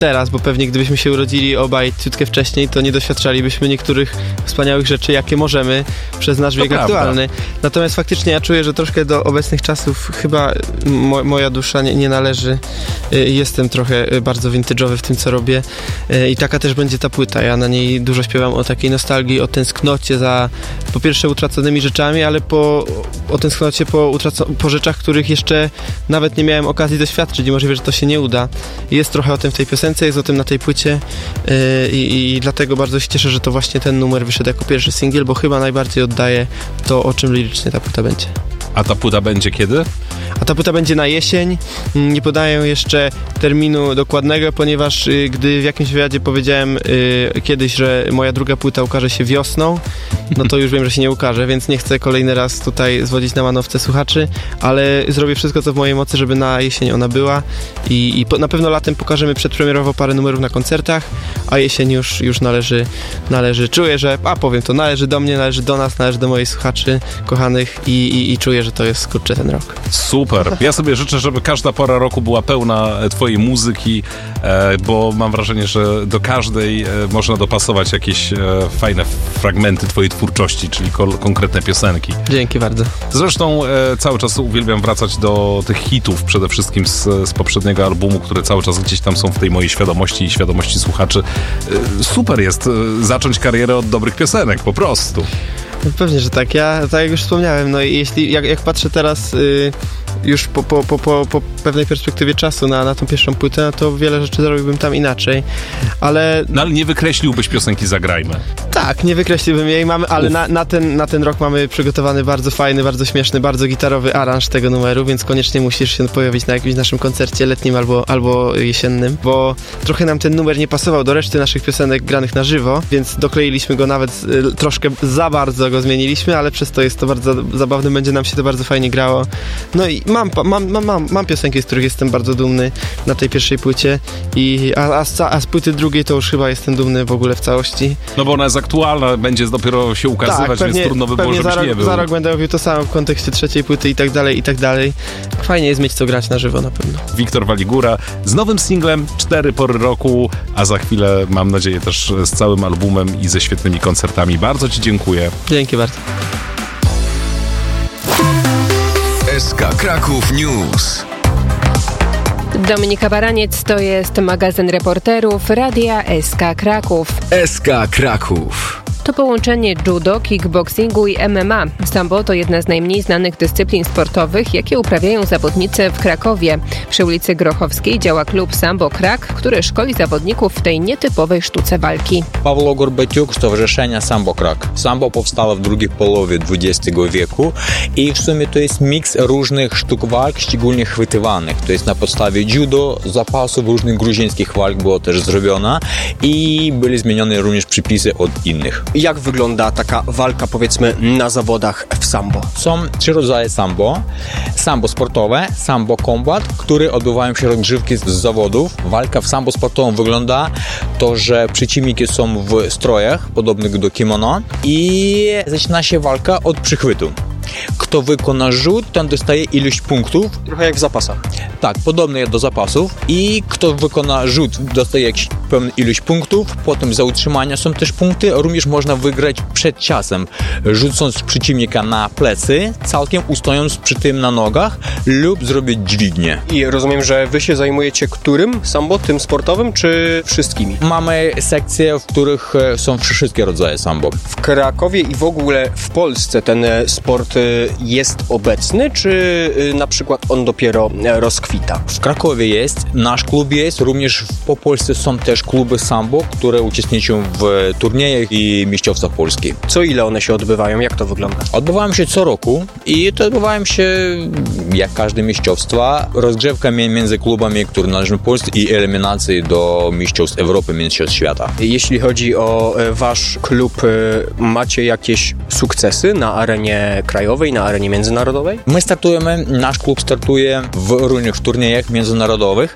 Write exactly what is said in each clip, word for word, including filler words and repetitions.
teraz, bo pewnie gdybyśmy się urodzili obaj ciutkę wcześniej, to nie doświadczalibyśmy niektórych wspaniałych rzeczy, jakie możemy przez nasz wiek aktualny. Natomiast faktycznie ja czuję, że troszkę do obecnych czasów chyba mo- moja dusza nie, nie należy. Jestem trochę bardzo vintage'owy w tym, co robię i taka też będzie ta płyta. Ja na niej dużo śpiewam o takiej nostalgii, o tęsknocie za po pierwsze utraconymi rzeczami, ale po, o tęsknocie po, utraco- po rzeczach, których jeszcze nawet nie miałem okazji doświadczyć i możliwe, że to się nie uda. Jest trochę o tym w tej piosence, jest o tym na tej płycie yy, i, i dlatego bardzo się cieszę, że to właśnie ten numer wyszedł jako pierwszy singiel, bo chyba najbardziej oddaje to, o czym lirycznie ta płyta będzie. A ta płyta będzie kiedy? A ta płyta będzie na jesień. Nie podaję jeszcze terminu dokładnego, ponieważ y, gdy w jakimś wywiadzie powiedziałem y, kiedyś, że moja druga płyta ukaże się wiosną, no to już wiem, że się nie ukaże, więc nie chcę kolejny raz tutaj zwodzić na manowce słuchaczy, ale zrobię wszystko, co w mojej mocy, żeby na jesień ona była i, i po, na pewno latem pokażemy przedpremierowo parę numerów na koncertach, a jesień już, już należy, należy, czuję, że, a powiem to, należy do mnie, należy do nas, należy do moich słuchaczy kochanych i, i, i czuję, że to jest, kurczę, ten rok. Super. Ja sobie życzę, żeby każda pora roku była pełna twojej muzyki, e, bo mam wrażenie, że do każdej e, można dopasować jakieś e, fajne fragmenty twojej twórczości, czyli ko- konkretne piosenki. Dzięki bardzo. Zresztą e, cały czas uwielbiam wracać do tych hitów, przede wszystkim z, z poprzedniego albumu, które cały czas gdzieś tam są w tej mojej świadomości i świadomości słuchaczy. E, super jest e, zacząć karierę od dobrych piosenek, po prostu. No pewnie, że tak. Ja, tak jak już wspomniałem, no i jeśli, jak, jak patrzę teraz y, już po, po, po, po, po pewnej perspektywie czasu na, na tą pierwszą płytę, no to wiele rzeczy zrobiłbym tam inaczej, ale... No ale nie wykreśliłbyś piosenki Zagrajmy. Tak, nie wykreśliłbym jej, mamy, ale na, na, ten, na ten rok mamy przygotowany bardzo fajny, bardzo śmieszny, bardzo gitarowy aranż tego numeru, więc koniecznie musisz się pojawić na jakimś naszym koncercie letnim albo, albo jesiennym, bo trochę nam ten numer nie pasował do reszty naszych piosenek granych na żywo, więc dokleiliśmy go nawet y, troszkę za bardzo go zmieniliśmy, ale przez to jest to bardzo zabawne, będzie nam się to bardzo fajnie grało. No i mam, mam, mam, mam, mam piosenki, z których jestem bardzo dumny na tej pierwszej płycie, i, a, a, z, a z płyty drugiej to już chyba jestem dumny w ogóle w całości. No bo ona jest aktualna, będzie dopiero się ukazywać, tak, pewnie, więc trudno by było, żebyś za rok, nie był. za rok będę robił to samo w kontekście trzeciej płyty i tak dalej, i tak dalej. Fajnie jest mieć co grać na żywo na pewno. Wiktor Waligura z nowym singlem Cztery pory roku, a za chwilę mam nadzieję też z całym albumem i ze świetnymi koncertami. Bardzo ci dziękuję. Dzięki bardzo. S K Kraków News. Dominika Baraniec, to jest magazyn reporterów Radia S K Kraków. S K Kraków. To połączenie judo, kickboxingu i M M A. Sambo to jedna z najmniej znanych dyscyplin sportowych, jakie uprawiają zawodnicy w Krakowie. Przy ulicy Grochowskiej działa klub Sambo Krak, który szkoli zawodników w tej nietypowej sztuce walki. Pawło Gorbatiuk, Stowarzyszenie Sambo Krak. Sambo powstało w drugiej połowie dwudziestego wieku i w sumie to jest miks różnych sztuk walk, szczególnie chwytywanych. To jest na podstawie judo, zapasów różnych gruzińskich walk było też zrobione i były zmienione również przepisy od innych. Jak wygląda taka walka, powiedzmy, na zawodach w sambo? Są trzy rodzaje sambo. Sambo sportowe, sambo combat, które odbywają się rozgrzewki z zawodów. Walka w sambo sportowym wygląda to, że przeciwniki są w strojach podobnych do kimono i zaczyna się walka od przychwytu. Kto wykona rzut, ten dostaje ilość punktów. Trochę jak w zapasach. Tak, podobnie jak do zapasów. I kto wykona rzut, dostaje jakąś pewną ilość punktów. Potem za utrzymanie są też punkty. Również można wygrać przed czasem, rzucąc przeciwnika na plecy, całkiem ustojąc przy tym na nogach lub zrobić dźwignię. I rozumiem, że wy się zajmujecie którym sambo? Tym sportowym, czy wszystkimi? Mamy sekcje, w których są wszystkie rodzaje sambo. W Krakowie i w ogóle w Polsce ten sport jest obecny, czy na przykład on dopiero rozkwita? W Krakowie jest, nasz klub jest, również po Polsce są też kluby sambo, które uczestniczą w turniejach i mistrzostwach Polski. Co ile one się odbywają? Jak to wygląda? Odbywają się co roku i to odbywają się jak każde mistrzostwa, rozgrzewka między klubami, które należą do Polski i eliminacje do mistrzostw Europy, mistrzostw świata. Jeśli chodzi o wasz klub, macie jakieś sukcesy na arenie krajowej? krajowej, na arenie międzynarodowej? My startujemy, nasz klub startuje w różnych turniejach międzynarodowych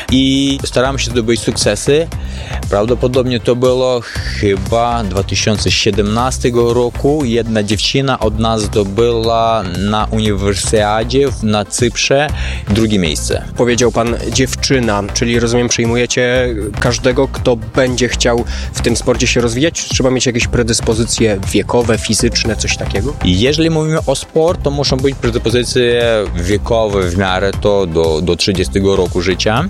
i staramy się zdobyć sukcesy. Prawdopodobnie to było chyba dwa tysiące siedemnastego roku. Jedna dziewczyna od nas zdobyła na uniwersjadzie na Cyprze drugie miejsce. Powiedział pan dziewczyna, czyli rozumiem, przyjmujecie każdego, kto będzie chciał w tym sporcie się rozwijać? Czy trzeba mieć jakieś predyspozycje wiekowe, fizyczne, coś takiego? Jeżeli mówimy o sport, to muszą być predyspozycje wiekowe w miarę to do, do trzydziestego roku życia.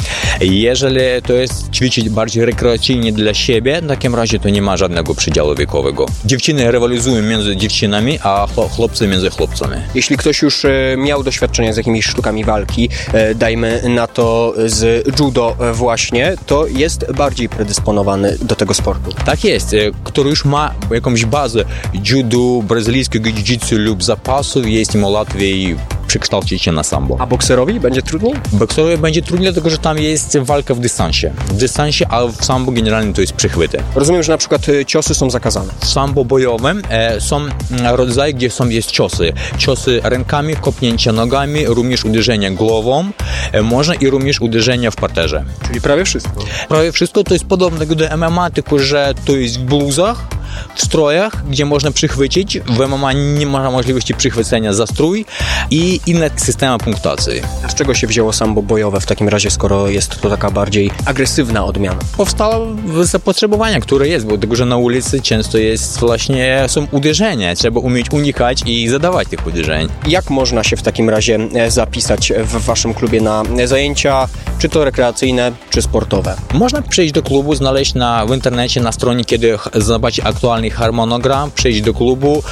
Jeżeli to jest ćwiczyć bardziej rekreacyjnie dla siebie, w takim razie to nie ma żadnego przedziału wiekowego. Dziewczyny rywalizują między dziewczynami, a chłopcy między chłopcami. Jeśli ktoś już miał doświadczenie z jakimiś sztukami walki, dajmy na to z judo właśnie, to jest bardziej predysponowany do tego sportu. Tak jest. Który już ma jakąś bazę judo, brazylijskiego jiu-jitsu lub zapasów, jest mu łatwiej przekształcić się na sambo. A bokserowi będzie trudniej? Bokserowi będzie trudniej, dlatego że tam jest walka w dystansie. W dystansie, a w sambo generalnie to jest przychwyty. Rozumiem, że na przykład ciosy są zakazane. W sambo bojowym e, są rodzaje, gdzie są jest ciosy. Ciosy rękami, kopnięcia nogami, również uderzenia głową, e, można i również uderzenia w parterze. Czyli prawie wszystko. Prawie wszystko to jest podobne do M M A, tylko że to jest w bluzach, w strojach, gdzie można przychwycić. W M M A nie ma możliwości przychwycenia za strój i inne systemy punktacji. A z czego się wzięło sambo bojowe w takim razie, skoro jest to taka bardziej agresywna odmiana? Powstało zapotrzebowanie, które jest, bo tego, że na ulicy często jest właśnie, są uderzenia. Trzeba umieć unikać i zadawać tych uderzeń. Jak można się w takim razie zapisać w waszym klubie na zajęcia, czy to rekreacyjne, czy sportowe? Można przyjść do klubu, znaleźć na, w internecie na stronie, kiedy zobaczyć aktualny harmonogram, przyjść do klubu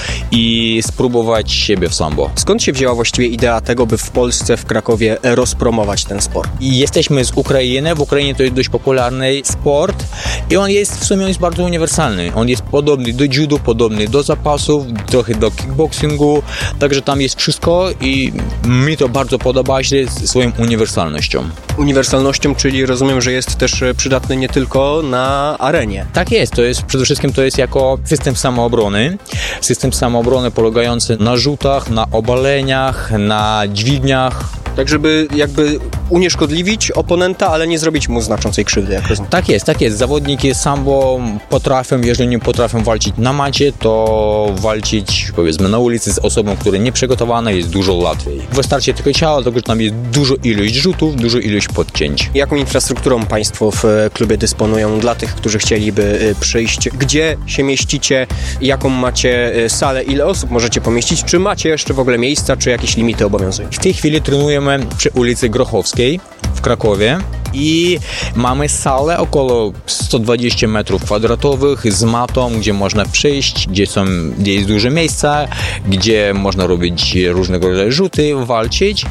i spróbować siebie w sambo. Skąd się wzięła właściwie idea tego, by w Polsce, w Krakowie rozpromować ten sport? I jesteśmy z Ukrainy. W Ukrainie to jest dość popularny sport i on jest w sumie jest bardzo uniwersalny. On jest podobny do judo, podobny do zapasów, trochę do kickboxingu, także tam jest wszystko i mi to bardzo podoba się swoją uniwersalnością. Uniwersalnością, czyli rozumiem, że jest też przydatny nie tylko na arenie. Tak jest, to jest przede wszystkim to jest jako system samoobrony. System samoobrony polegający na rzutach, na obaleniach, na dźwigniach. Tak, żeby jakby unieszkodliwić oponenta, ale nie zrobić mu znaczącej krzywdy, jak rozumiem. Tak jest, tak jest. Zawodniki sambo potrafią, jeżeli nie potrafią walczyć na macie, to walczyć, powiedzmy, na ulicy z osobą, która nie przygotowana, jest dużo łatwiej. Wystarczy tylko ciało, dlatego że tam jest dużo ilość rzutów, dużo ilość podcięć. Jaką infrastrukturą państwo w klubie dysponują dla tych, którzy chcieliby przyjść? Gdzie się mieścicie? Jaką macie salę? Ile osób możecie pomieścić? Czy macie jeszcze w ogóle miejsca, czy jakieś limity obowiązują? W tej chwili trenujemy przy ulicy Grochowskiej w Krakowie i mamy salę około sto dwadzieścia metrów kwadratowych z matą, gdzie można przyjść, gdzie, są, gdzie jest duże miejsca, gdzie można robić różnego rodzaju rzuty, walczyć.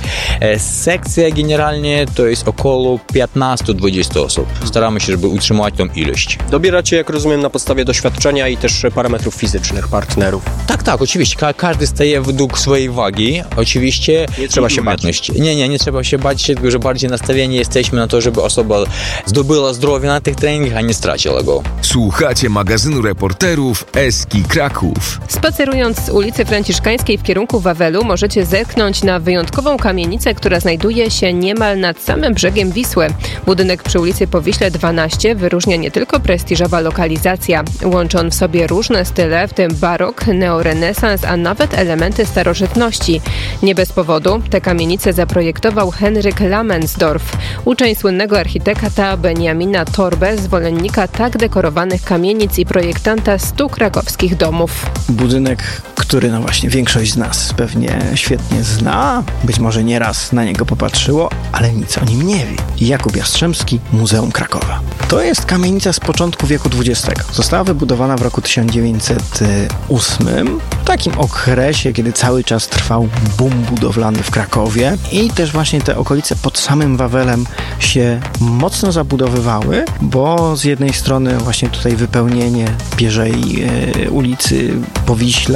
Sekcja generalnie to jest około piętnaście do dwudziestu osób. Staramy się, żeby utrzymać tą ilość. Dobieracie, jak rozumiem, na podstawie doświadczenia i też parametrów fizycznych partnerów. Tak, tak, oczywiście. Ka- każdy staje według swojej wagi. Oczywiście. Nie trzeba się bać. Nie, nie, nie trzeba się bać, tylko że bardziej nastawieni jesteśmy na to, żeby osoba zdobyła zdrowie na tych treningach, a nie straciła go. Słuchacie magazynu reporterów Eski Kraków. Spacerując z ulicy Franciszkańskiej w kierunku Wawelu możecie zerknąć na wyjątkową kamienicę, która znajduje się niemal nad samym brzegiem Wisły. Budynek przy ulicy Powiśle dwanaście wyróżnia nie tylko prestiżowa lokalizacja. Łączy on w sobie różne style, w tym barok, neorenesans, a nawet elementy starożytności. Nie bez powodu tę kamienicę zaprojektował Henryk Lamensdorf, uczeń słynnego architekta Benjamina Torbe, zwolennika tak dekorowanych kamienic i projektanta stu krakowskich domów. Budynek, który no właśnie większość z nas pewnie świetnie zna, być może nieraz na niego popatrzyło, ale nic o nim nie wie. Jakub Jastrzębski, Muzeum Krakowa. To jest kamienica z początku wieku dwudziestego. Została wybudowana w roku tysiąc dziewięćset ósmym, w takim okresie, kiedy cały czas trwał boom budowlany w Krakowie i też właśnie te okolice pod samym Wawelem się mocno zabudowywały, bo z jednej strony właśnie tutaj wypełnienie Bierzej e, ulicy Powiśle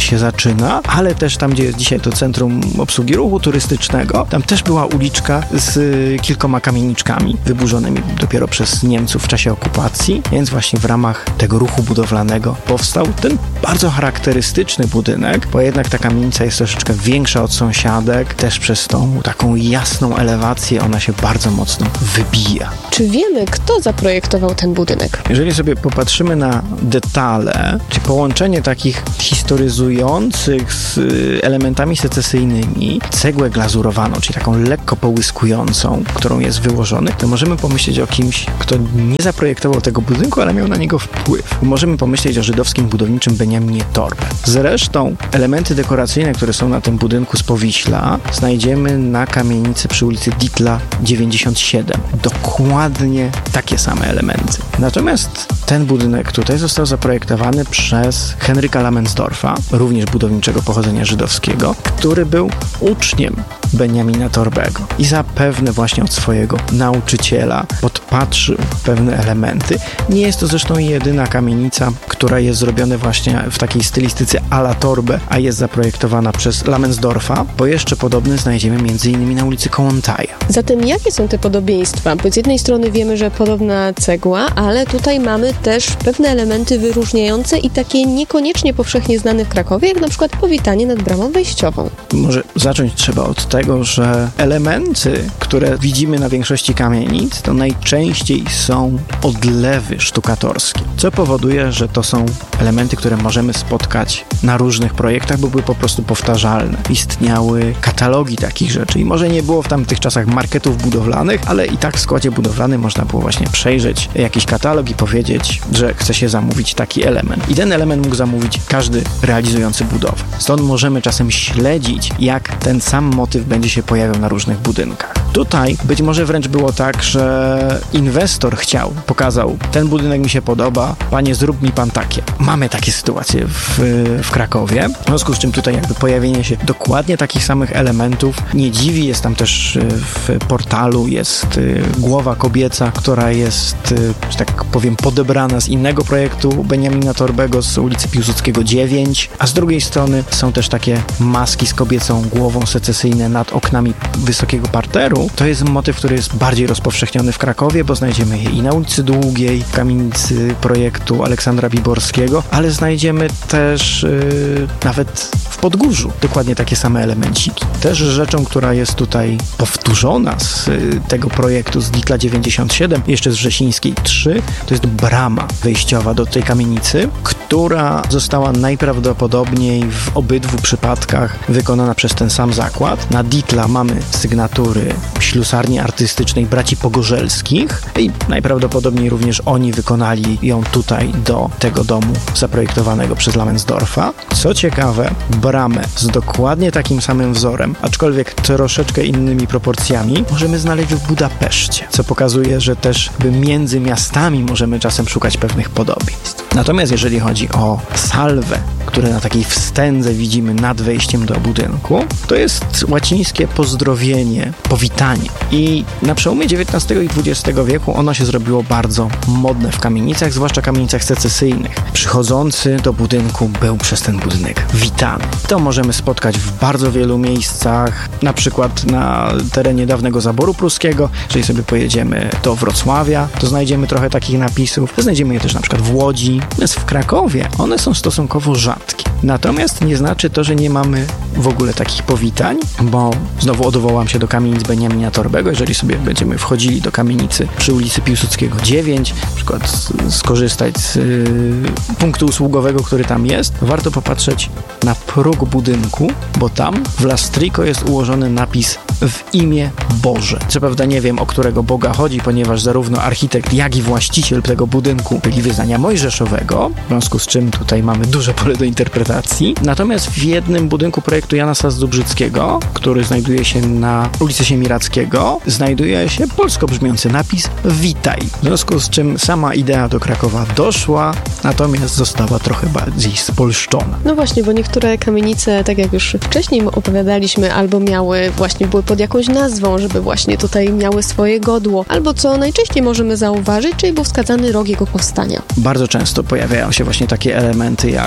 się zaczyna, ale też tam, gdzie jest dzisiaj to Centrum Obsługi Ruchu Turystycznego, tam też była uliczka z kilkoma kamieniczkami wyburzonymi dopiero przez Niemców w czasie okupacji, więc właśnie w ramach tego ruchu budowlanego powstał ten bardzo charakterystyczny budynek, bo jednak ta kamienica jest troszeczkę większa od sąsiadek, też przez tą taką jasną elewację ona się bardzo mocno wybija. Czy wiemy, kto zaprojektował ten budynek? Jeżeli sobie popatrzymy na detale, czyli połączenie takich historyzujących z elementami secesyjnymi, cegłę glazurowaną, czyli taką lekko połyskującą, którą jest wyłożony, to możemy pomyśleć o kimś, kto nie zaprojektował tego budynku, ale miał na niego wpływ. Możemy pomyśleć o żydowskim budowniczym Benjaminie Torbe. Zresztą elementy dekoracyjne, które są na tym budynku z Powiśla, znajdziemy na kamienicy przy ulicy Dietla dziewięćdziesiąt siedem. Dokładnie takie same elementy. Natomiast ten budynek tutaj został zaprojektowany przez Henryka Lamensdorfa, również budowniczego pochodzenia żydowskiego, który był uczniem Benjamina Torbego i zapewne właśnie od swojego nauczyciela podpatrzył pewne elementy. Nie jest to zresztą jedyna kamienica, która jest zrobiona właśnie w takiej stylistyce à la Torbe, a jest zaprojektowana przez Lamensdorfa, bo jeszcze podobne znajdziemy m.in. na ulicy Kołłątaja. Zatem jakie są te podobieństwa? Bo z jednej strony wiemy, że podobna cegła, ale tutaj mamy też pewne elementy wyróżniające i takie niekoniecznie powszechnie znane w Krakowie, jak na przykład powitanie nad bramą wejściową. Może zacząć trzeba od tego, że elementy, które widzimy na większości kamienic, to najczęściej są odlewy sztukatorskie, co powoduje, że to są elementy, które możemy spotkać na różnych projektach, bo były po prostu powtarzalne. Istniały katalogi takich rzeczy i może nie było w tamtych czasach marketów budowlanych, ale i tak w składzie budowlanym można było właśnie przejrzeć jakiś katalog i powiedzieć, że chce się zamówić taki element. I ten element mógł zamówić każdy realizujący budowę. Stąd możemy czasem śledzić, jak ten sam motyw będzie się pojawiał na różnych budynkach. Tutaj być może wręcz było tak, że inwestor chciał, pokazał, ten budynek mi się podoba, panie, zrób mi pan takie. Mamy takie sytuacje w, w Krakowie, w związku z czym tutaj jakby pojawienie się dokładnie takich samych elementów nie dziwi. Jest tam też w portalu jest głowa kobieca, która jest, że tak powiem, podebrana z innego projektu Benjamina Torbego z ulicy Piłsudskiego dziewięć, a z drugiej strony są też takie maski z kobiecą głową secesyjne nad oknami wysokiego parteru. To jest motyw, który jest bardziej rozpowszechniony w Krakowie, bo znajdziemy je i na ulicy Długiej, w kamienicy projektu Aleksandra Biborskiego, ale znajdziemy też yy, nawet w Podgórzu dokładnie takie same elemenciki. Też rzeczą, która jest tutaj powtórzona z yy, tego projektu z Dietla dziewięćdziesiąt siedem, jeszcze z Wrzesińskiej trzy, to jest brama wejściowa do tej kamienicy, która została najprawdopodobniej w obydwu przypadkach wykonana przez ten sam zakład. Na Dietla mamy sygnatury ślusarni artystycznej braci Pogorzelskich i najprawdopodobniej również oni wykonali ją tutaj do tego domu zaprojektowanego przez Lamensdorfa. Co ciekawe, bramę z dokładnie takim samym wzorem, aczkolwiek troszeczkę innymi proporcjami, możemy znaleźć w Budapeszcie, co pokazuje, że też między miastami możemy czasem szukać pewnych podobieństw. Natomiast jeżeli chodzi o salwę, które na takiej wstędze widzimy nad wejściem do budynku, to jest łacińskie pozdrowienie, powitanie. I na przełomie dziewiętnastego i dwudziestego wieku ono się zrobiło bardzo modne w kamienicach, zwłaszcza kamienicach secesyjnych. Przychodzący do budynku był przez ten budynek witany. To możemy spotkać w bardzo wielu miejscach, na przykład na terenie dawnego zaboru pruskiego. Jeżeli sobie pojedziemy do Wrocławia, to znajdziemy trochę takich napisów. Znajdziemy je też na przykład w Łodzi. Natomiast w Krakowie one są stosunkowo rzadkie. Natomiast nie znaczy to, że nie mamy w ogóle takich powitań, bo znowu odwołam się do kamienic Benjamina Torbego. Jeżeli sobie będziemy wchodzili do kamienicy przy ulicy Piłsudskiego dziewięć, na przykład skorzystać z y, punktu usługowego, który tam jest, warto popatrzeć na próg budynku, bo tam w lastriko jest ułożony napis w imię Boże. Co prawda nie wiem, o którego Boga chodzi, ponieważ zarówno architekt, jak i właściciel tego budynku byli wyznania mojżeszowego, w związku z czym tutaj mamy duże pole do interpretacji. Natomiast w jednym budynku projektu Jana Sas-Zubrzyckiego, który znajduje się na ulicy Siemirackiego, znajduje się polsko brzmiący napis Witaj. W związku z czym sama idea do Krakowa doszła, natomiast została trochę bardziej spolszczona. No właśnie, bo niektóre kamienice, tak jak już wcześniej opowiadaliśmy, albo miały właśnie, były pod jakąś nazwą, żeby właśnie tutaj miały swoje godło, albo co najczęściej możemy zauważyć, czyli był wskazany rok jego powstania. Bardzo często pojawiają się właśnie takie elementy jak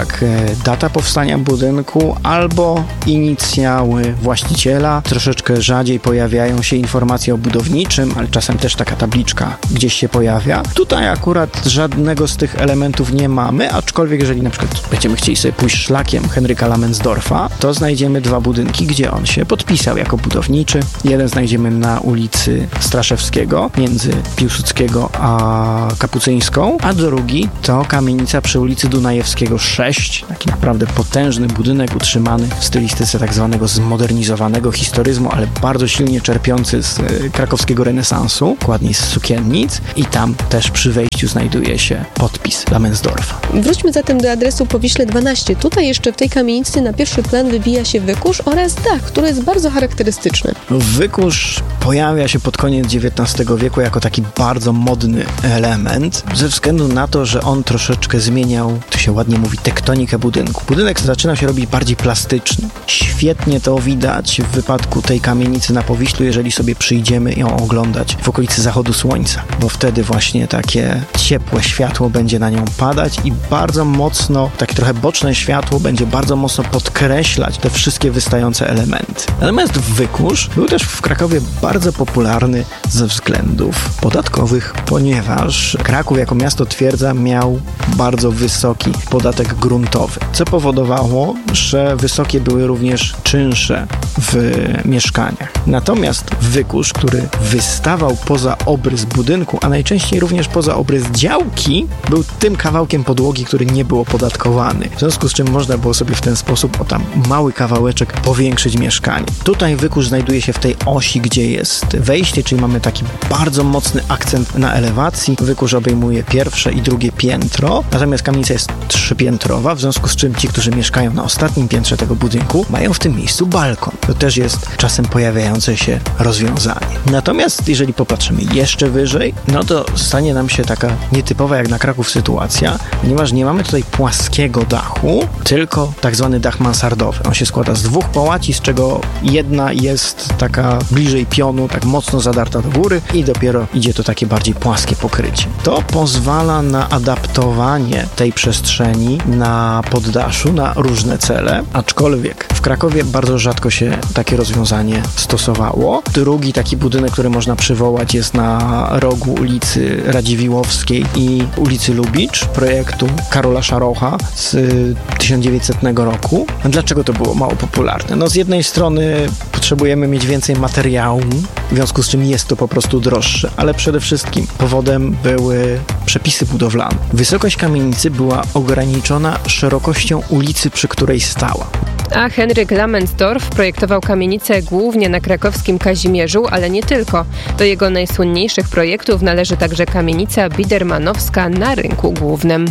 data powstania budynku albo inicjały właściciela. Troszeczkę rzadziej pojawiają się informacje o budowniczym, ale czasem też taka tabliczka gdzieś się pojawia. Tutaj akurat żadnego z tych elementów nie mamy, aczkolwiek jeżeli na przykład będziemy chcieli sobie pójść szlakiem Henryka Lamensdorfa, to znajdziemy dwa budynki, gdzie on się podpisał jako budowniczy. Jeden znajdziemy na ulicy Straszewskiego, między Piłsudskiego a Kapucyńską, a drugi to kamienica przy ulicy Dunajewskiego sześć, taki naprawdę potężny budynek utrzymany w stylistyce tak zwanego zmodernizowanego historyzmu, ale bardzo silnie czerpiący z krakowskiego renesansu, dokładniej z sukiennic, i tam też przy wejściu znajduje się podpis Lamensdorfa. Wróćmy zatem do adresu Powiśle dwanaście. Tutaj jeszcze w tej kamienicy na pierwszy plan wybija się wykurz oraz dach, który jest bardzo charakterystyczny. Wykurz pojawia się pod koniec dziewiętnastego wieku jako taki bardzo modny element, ze względu na to, że on troszeczkę zmieniał, to się ładnie mówi, tektonikę budynku. Budynek zaczyna się robić bardziej plastyczny. Świetnie to widać w wypadku tej kamienicy na Powiślu, jeżeli sobie przyjdziemy ją oglądać w okolicy zachodu słońca, bo wtedy właśnie takie ciepłe światło będzie na nią padać i bardzo mocno, takie trochę boczne światło będzie bardzo mocno podkreślać te wszystkie wystające elementy. Natomiast wykurz był też w Krakowie bardzo popularny ze względów podatkowych, ponieważ Kraków jako miasto twierdza miał bardzo wysoki podatek gruntowy, co powodowało, że wysokie były również czynsze w mieszkaniach. Natomiast wykurz, który wystawał poza obrys budynku, a najczęściej również poza obrys działki, był tym kawałkiem podłogi, który nie był opodatkowany. W związku z czym można było sobie w ten sposób o tam mały kawałeczek powiększyć mieszkanie. Tutaj wykurz znajduje się w tej osi, gdzie jest wejście, czyli mamy taki bardzo mocny akcent na elewacji. Wykurz obejmuje pierwsze i drugie piętro, natomiast kamienica jest trzypiętrowa, w związku z czym ci, którzy mieszkają na ostatnim piętrze tego budynku, mają w tym miejscu balkon. To też jest czasem pojawiające się rozwiązanie. Natomiast jeżeli popatrzymy jeszcze wyżej, no to stanie nam się taka nietypowa jak na Kraków sytuacja, ponieważ nie mamy tutaj płaskiego dachu, tylko tak zwany dach mansardowy. On się składa z dwóch połaci, z czego jedna jest taka bliżej pionu, tak mocno zadarta do góry i dopiero idzie to takie bardziej płaskie pokrycie. To pozwala na adaptowanie tej przestrzeni na poddaszu, na różne cele, aczkolwiek w Krakowie bardzo rzadko się takie rozwiązanie stosowało. Drugi taki budynek, który można przywołać, jest na rogu ulicy Radziwiłłowskiej i ulicy Lubicz, projektu Karola Szarocha z tysiąc dziewięćsetnego roku. Dlaczego to było mało popularne? No z jednej strony potrzebujemy mieć więcej materiału, w związku z czym jest to po prostu droższe, ale przede wszystkim powodem były przepisy budowlane. Wysokość kamienicy była ograniczona szerokością ulicy, przy której stała. A Henryk Lamensdorf projektował kamienicę głównie na krakowskim Kazimierzu, ale nie tylko. Do jego najsłynniejszych projektów należy także kamienica bidermanowska na Rynku Głównym.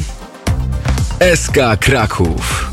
S K Kraków.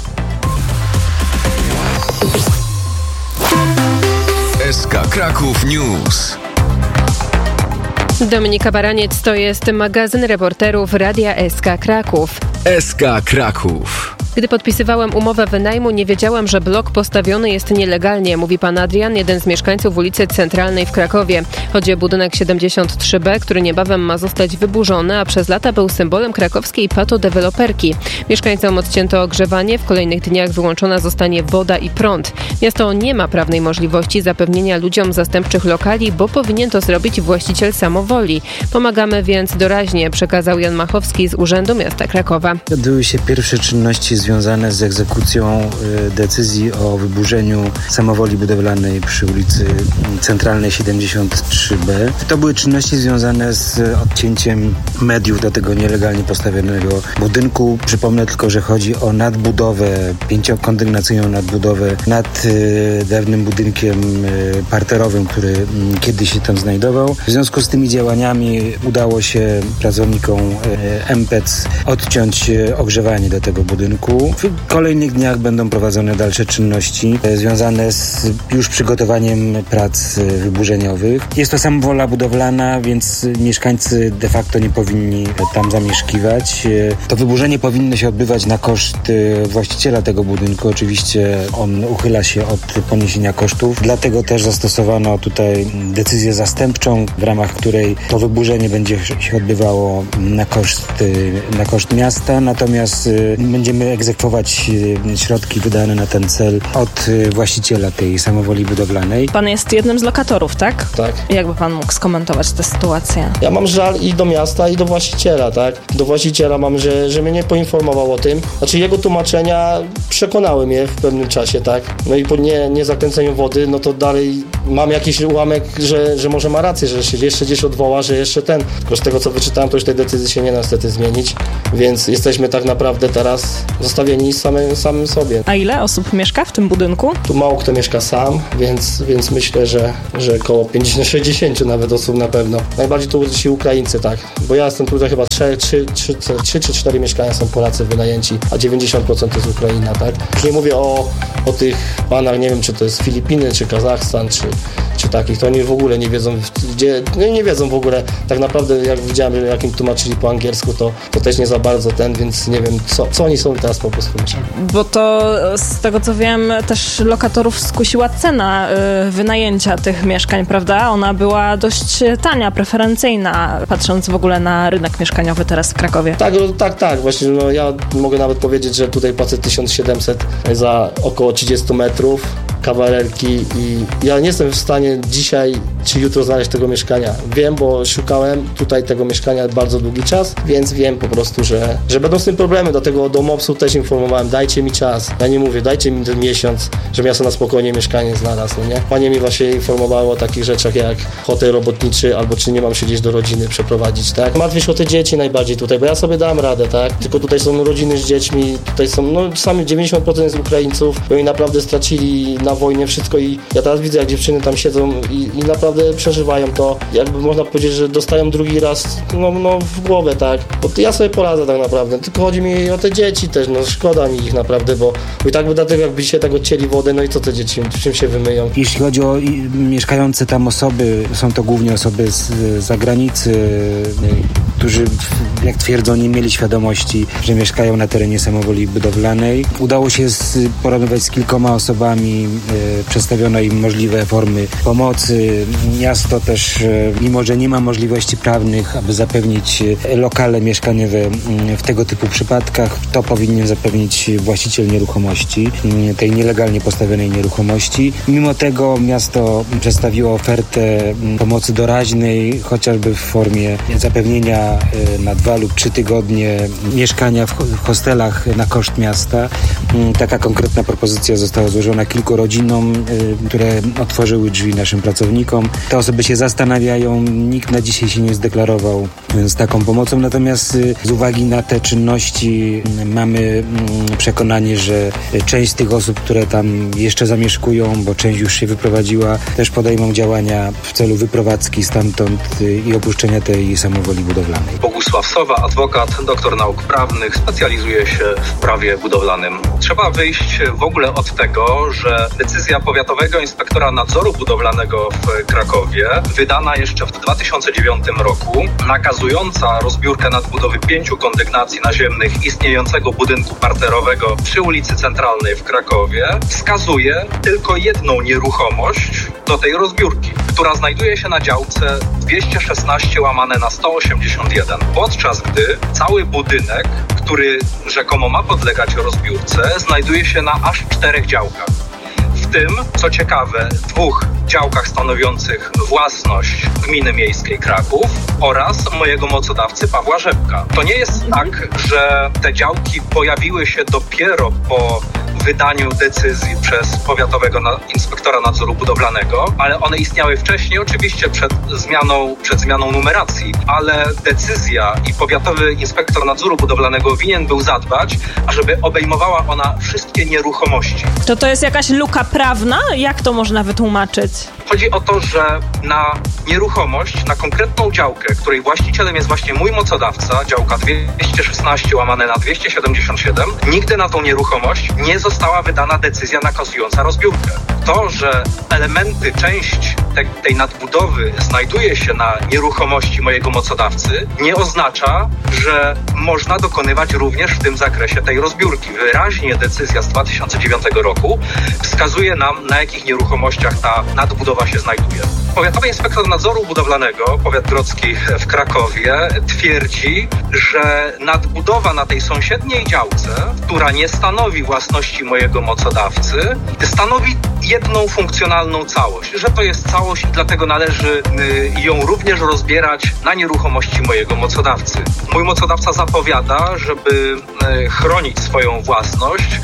S K Kraków News. Dominika Baraniec, to jest magazyn reporterów Radia S K Kraków. S K Kraków. Gdy podpisywałem umowę wynajmu, nie wiedziałem, że blok postawiony jest nielegalnie, mówi pan Adrian, jeden z mieszkańców ulicy Centralnej w Krakowie. Chodzi o budynek siedemdziesiąt trzy B, który niebawem ma zostać wyburzony, a przez lata był symbolem krakowskiej patodeweloperki. Mieszkańcom odcięto ogrzewanie, w kolejnych dniach wyłączona zostanie woda i prąd. Miasto nie ma prawnej możliwości zapewnienia ludziom zastępczych lokali, bo powinien to zrobić właściciel samowoli. Pomagamy więc doraźnie, przekazał Jan Machowski z Urzędu Miasta Krakowa. Odbyły się pierwsze czynności związane z egzekucją decyzji o wyburzeniu samowoli budowlanej przy ulicy Centralnej siedemdziesiąt trzy B. To były czynności związane z odcięciem mediów do tego nielegalnie postawionego budynku. Przypomnę tylko, że chodzi o nadbudowę, pięciokondygnacyjną nadbudowę nad y, dawnym budynkiem y, parterowym, który y, kiedyś się tam znajdował. W związku z tymi działaniami udało się pracownikom y, M P E C odciąć y, ogrzewanie do tego budynku. W kolejnych dniach będą prowadzone dalsze czynności y, związane z już przygotowaniem prac y, wyburzeniowych. Jest to samowola budowlana, więc mieszkańcy de facto nie powinni tam zamieszkiwać. Y, to wyburzenie powinno się odbywać na koszt y, właściciela tego budynku. Oczywiście on uchyla się od poniesienia kosztów, dlatego też zastosowano tutaj decyzję zastępczą, w ramach której to wyburzenie będzie się odbywało na koszt, na koszt miasta, natomiast będziemy egzekwować środki wydane na ten cel od właściciela tej samowoli budowlanej. Pan jest jednym z lokatorów, tak? Tak. Jakby pan mógł skomentować tę sytuację? Ja mam żal i do miasta, i do właściciela, tak? Do właściciela mam, że, że mnie nie poinformował o tym. Znaczy jego tłumaczenia przekonały mnie w pewnym czasie, tak? No i po nie, nie zakręceniu wody, no to dalej mam jakiś ułamek, że, że może ma rację, że się jeszcze gdzieś odwoła, że jeszcze ten. Tylko z tego, co wyczytałem, to już tej decyzji się nie da niestety zmienić, więc jesteśmy tak naprawdę teraz zostawieni samym, samym sobie. A ile osób mieszka w tym budynku? Tu mało kto mieszka sam, więc, więc myślę, że, że około pięćdziesiąt sześćdziesiąt nawet osób na pewno. Najbardziej tu ci Ukraińcy, tak, bo ja jestem tutaj chyba trzy czy cztery mieszkania są Polacy wynajęci, a dziewięćdziesiąt procent to jest Ukraina, tak. Już nie mówię o, o tych panach, nie wiem, czy to jest Filipiny, czy Kazachstan, czy, czy takich, to oni w ogóle nie wiedzą, gdzie, no nie wiedzą w ogóle, tak naprawdę jak widziałem, jak im tłumaczyli po angielsku, to, to też nie za bardzo ten, więc nie wiem, co, co oni są teraz po prostu. Bo to z tego, co wiem, też lokatorów skusiła cena y, wynajęcia tych mieszkań, prawda? Ona była dość tania, preferencyjna, patrząc w ogóle na rynek mieszkaniowy teraz w Krakowie. Tak, tak, tak, właśnie, no ja mogę nawet powiedzieć, że tutaj płacę tysiąc siedemset za około trzydzieści metrów, kawalerki i ja nie jestem w stanie dzisiaj czy jutro znaleźć tego mieszkania. Wiem, bo szukałem tutaj tego mieszkania bardzo długi czas, więc wiem po prostu, że, że będą z tym problemy. Dlatego do mopsu też informowałem, dajcie mi czas. Ja nie mówię, dajcie mi ten miesiąc, żebym ja sobie na spokojnie mieszkanie znalazł, no nie? Panie mi właśnie informowały o takich rzeczach jak hotel robotniczy, albo czy nie mam się gdzieś do rodziny przeprowadzić, tak? Martwię się o te dzieci najbardziej tutaj, bo ja sobie dam radę, tak? Tylko tutaj są rodziny z dziećmi, tutaj są, no sami dziewięćdziesiąt procent z Ukraińców, bo oni naprawdę stracili na wojnie wszystko i ja teraz widzę, jak dziewczyny tam siedzą i, i naprawdę przeżywają to. Jakby można powiedzieć, że dostają drugi raz, no, no w głowę, tak? Bo ja sobie poradzę tak naprawdę, tylko chodzi mi o te dzieci też, no szkoda mi ich naprawdę, bo, bo i tak by dlatego jakby się tak odcięli wodę, no i co te dzieci, czym się wymyją? Jeśli chodzi o i, mieszkające tam osoby, są to głównie osoby z zagranicy, którzy, jak twierdzą, nie mieli świadomości, że mieszkają na terenie samowoli budowlanej. Udało się porozmawiać z kilkoma osobami, e, przedstawiono im możliwe formy pomocy. Miasto też, e, mimo że nie ma możliwości prawnych, aby zapewnić lokale mieszkaniowe w tego typu przypadkach, to powinien zapewnić właściciel nieruchomości, tej nielegalnie postawionej nieruchomości. Mimo tego miasto przedstawiło ofertę pomocy doraźnej, chociażby w formie zapewnienia na dwa lub trzy tygodnie mieszkania w hostelach na koszt miasta. Taka konkretna propozycja została złożona kilku rodzinom, które otworzyły drzwi naszym pracownikom. Te osoby się zastanawiają, nikt na dzisiaj się nie zdeklarował z taką pomocą, natomiast z uwagi na te czynności mamy przekonanie, że część z tych osób, które tam jeszcze zamieszkują, bo część już się wyprowadziła, też podejmą działania w celu wyprowadzki stamtąd i opuszczenia tej samowoli budowlanej. Bogusław Sowa, adwokat, doktor nauk prawnych, specjalizuje się w prawie budowlanym. Trzeba wyjść w ogóle od tego, że decyzja powiatowego inspektora nadzoru budowlanego w Krakowie, wydana jeszcze w dwa tysiące dziewiątym roku, nakazująca rozbiórkę nadbudowy pięciu kondygnacji naziemnych istniejącego budynku parterowego przy ulicy Centralnej w Krakowie, wskazuje tylko jedną nieruchomość do tej rozbiórki, która znajduje się na działce dwieście szesnaście łamane na sto osiemdziesiąt jeden, podczas gdy cały budynek, który rzekomo ma podlegać rozbiórce, znajduje się na aż czterech działkach. W tym, co ciekawe, dwóch działkach stanowiących własność Gminy Miejskiej Kraków oraz mojego mocodawcy Pawła Rzepka. To nie jest tak, że te działki pojawiły się dopiero po wydaniu decyzji przez powiatowego inspektora nadzoru budowlanego, ale one istniały wcześniej, oczywiście przed zmianą, przed zmianą numeracji, ale decyzja i powiatowy inspektor nadzoru budowlanego winien był zadbać, ażeby obejmowała ona wszystkie nieruchomości. To to jest jakaś luka prawna? Jak to można wytłumaczyć? Chodzi o to, że na nieruchomość, na konkretną działkę, której właścicielem jest właśnie mój mocodawca, działka dwieście szesnaście łamane na dwieście siedemdziesiąt siedem, nigdy na tą nieruchomość nie została wydana decyzja nakazująca rozbiórkę. To, że elementy, część te, tej nadbudowy znajduje się na nieruchomości mojego mocodawcy, nie oznacza, że można dokonywać również w tym zakresie tej rozbiórki. Wyraźnie decyzja z dwa tysiące dziewiątego roku wskazuje nam, na jakich nieruchomościach ta nadbudowa się znajduje. Powiatowy inspektor nadzoru budowlanego, powiat grodzki w Krakowie, twierdzi, że nadbudowa na tej sąsiedniej działce, która nie stanowi własności mojego mocodawcy, stanowi jedną funkcjonalną całość, że to jest całość i dlatego należy ją również rozbierać na nieruchomości mojego mocodawcy. Mój mocodawca zapowiada, żeby chronić swoją własność,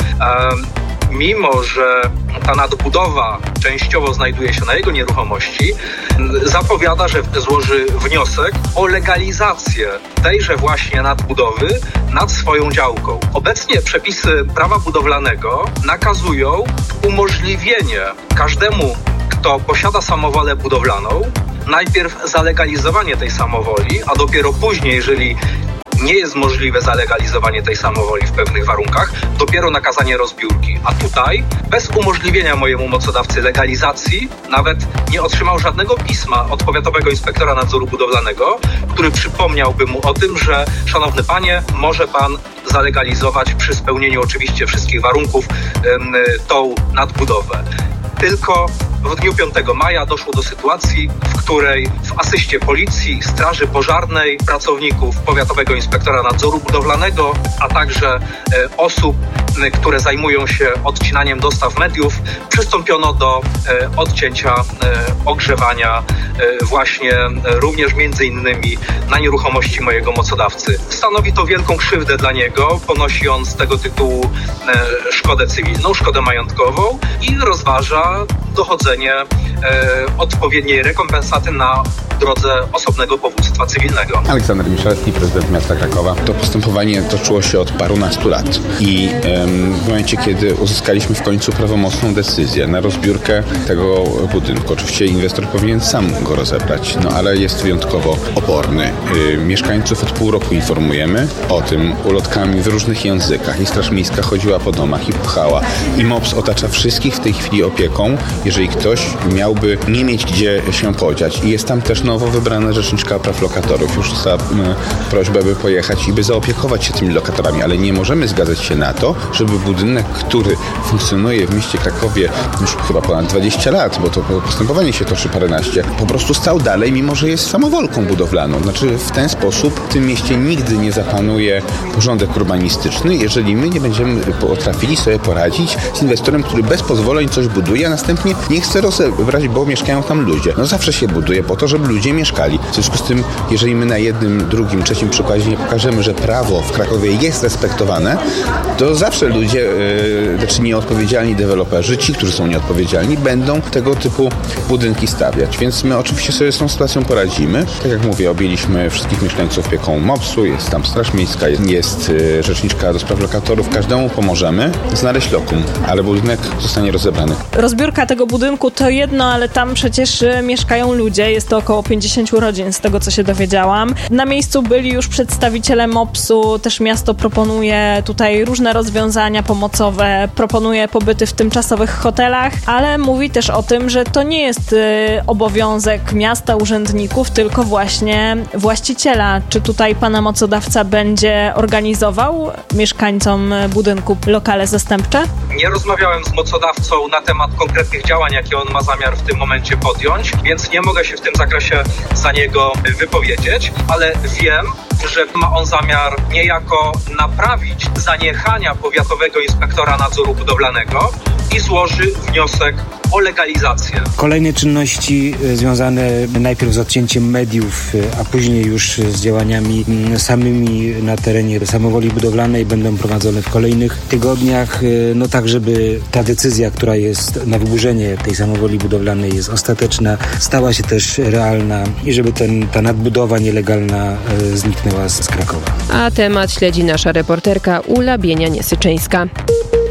mimo że ta nadbudowa częściowo znajduje się na jego nieruchomości, zapowiada, że złoży wniosek o legalizację tejże właśnie nadbudowy nad swoją działką. Obecnie przepisy prawa budowlanego nakazują umożliwienie każdemu, kto posiada samowolę budowlaną, najpierw zalegalizowanie tej samowoli, a dopiero później, jeżeli nie jest możliwe zalegalizowanie tej samowoli w pewnych warunkach, dopiero nakazanie rozbiórki. A tutaj bez umożliwienia mojemu mocodawcy legalizacji nawet nie otrzymał żadnego pisma od powiatowego inspektora nadzoru budowlanego, który przypomniałby mu o tym, że szanowny panie, może pan zalegalizować przy spełnieniu oczywiście wszystkich warunków ym, tą nadbudowę. Tylko w dniu piątego maja doszło do sytuacji, w której w asyście policji, straży pożarnej, pracowników powiatowego inspektora nadzoru budowlanego, a także e, osób, e, które zajmują się odcinaniem dostaw mediów, przystąpiono do e, odcięcia e, ogrzewania e, właśnie e, również między innymi na nieruchomości mojego mocodawcy. Stanowi to wielką krzywdę dla niego, ponosi on z tego tytułu e, szkodę cywilną, szkodę majątkową i rozważa dochodzenie e, odpowiedniej rekompensaty na drodze osobnego powództwa cywilnego. Aleksander Miszalski, prezydent miasta Krakowa. To postępowanie toczyło się od parunastu lat i em, w momencie, kiedy uzyskaliśmy w końcu prawomocną decyzję na rozbiórkę tego budynku, oczywiście inwestor powinien sam go rozebrać, no ale jest wyjątkowo oporny. Y, mieszkańców od pół roku informujemy o tym ulotkami w różnych językach i Straż Miejska chodziła po domach i pchała i MOPS otacza wszystkich w tej chwili opieką, jeżeli ktoś miałby nie mieć gdzie się podziać. I jest tam też nowo wybrana rzeczniczka praw lokatorów. Już za prośbę, by pojechać i by zaopiekować się tymi lokatorami, ale nie możemy zgadzać się na to, żeby budynek, który funkcjonuje w mieście Krakowie już chyba ponad dwadzieścia lat, bo to postępowanie się toczy paręnaście, po prostu stał dalej, mimo że jest samowolką budowlaną. Znaczy w ten sposób w tym mieście nigdy nie zapanuje porządek urbanistyczny, jeżeli my nie będziemy potrafili sobie poradzić z inwestorem, który bez pozwoleń coś buduje, a następnie nie chce rozebrać, bo mieszkają tam ludzie. No zawsze się buduje po to, żeby ludzie mieszkali. W związku z tym, jeżeli my na jednym, drugim, trzecim przykładzie nie pokażemy, że prawo w Krakowie jest respektowane, to zawsze ludzie, yy, znaczy nieodpowiedzialni deweloperzy, ci, którzy są nieodpowiedzialni, będą tego typu budynki stawiać. Więc my oczywiście sobie z tą sytuacją poradzimy. Tak jak mówię, objęliśmy wszystkich mieszkańców opieką MOPS-u, jest tam Straż Miejska, jest, jest yy, rzeczniczka do spraw lokatorów. Każdemu pomożemy znaleźć lokum, ale budynek zostanie rozebrany. Rozbiórka tego budynku to jedno, ale tam przecież mieszkają ludzie. Jest to około pięćdziesięciu rodzin, z tego co się dowiedziałam. Na miejscu byli już przedstawiciele MOPS-u, też miasto proponuje tutaj różne rozwiązania pomocowe, proponuje pobyty w tymczasowych hotelach, ale mówi też o tym, że to nie jest y, obowiązek miasta, urzędników, tylko właśnie właściciela. Czy tutaj pana mocodawca będzie organizował mieszkańcom budynku lokale zastępcze? Nie rozmawiałem z mocodawcą na temat konkretnych działań, jakie on ma zamiar w tym momencie podjąć, więc nie mogę się w tym zakresie za niego wypowiedzieć, ale wiem, że ma on zamiar niejako naprawić zaniechania powiatowego inspektora nadzoru budowlanego i złoży wniosek o legalizację. Kolejne czynności związane najpierw z odcięciem mediów, a później już z działaniami samymi na terenie samowoli budowlanej będą prowadzone w kolejnych tygodniach, no tak, żeby ta decyzja, która jest na wyburzenie tej samowoli budowlanej jest ostateczna, stała się też realna i żeby ten, ta nadbudowa nielegalna zniknęła z Krakowa. A temat śledzi nasza reporterka Ula Bienia-Niesyczyńska.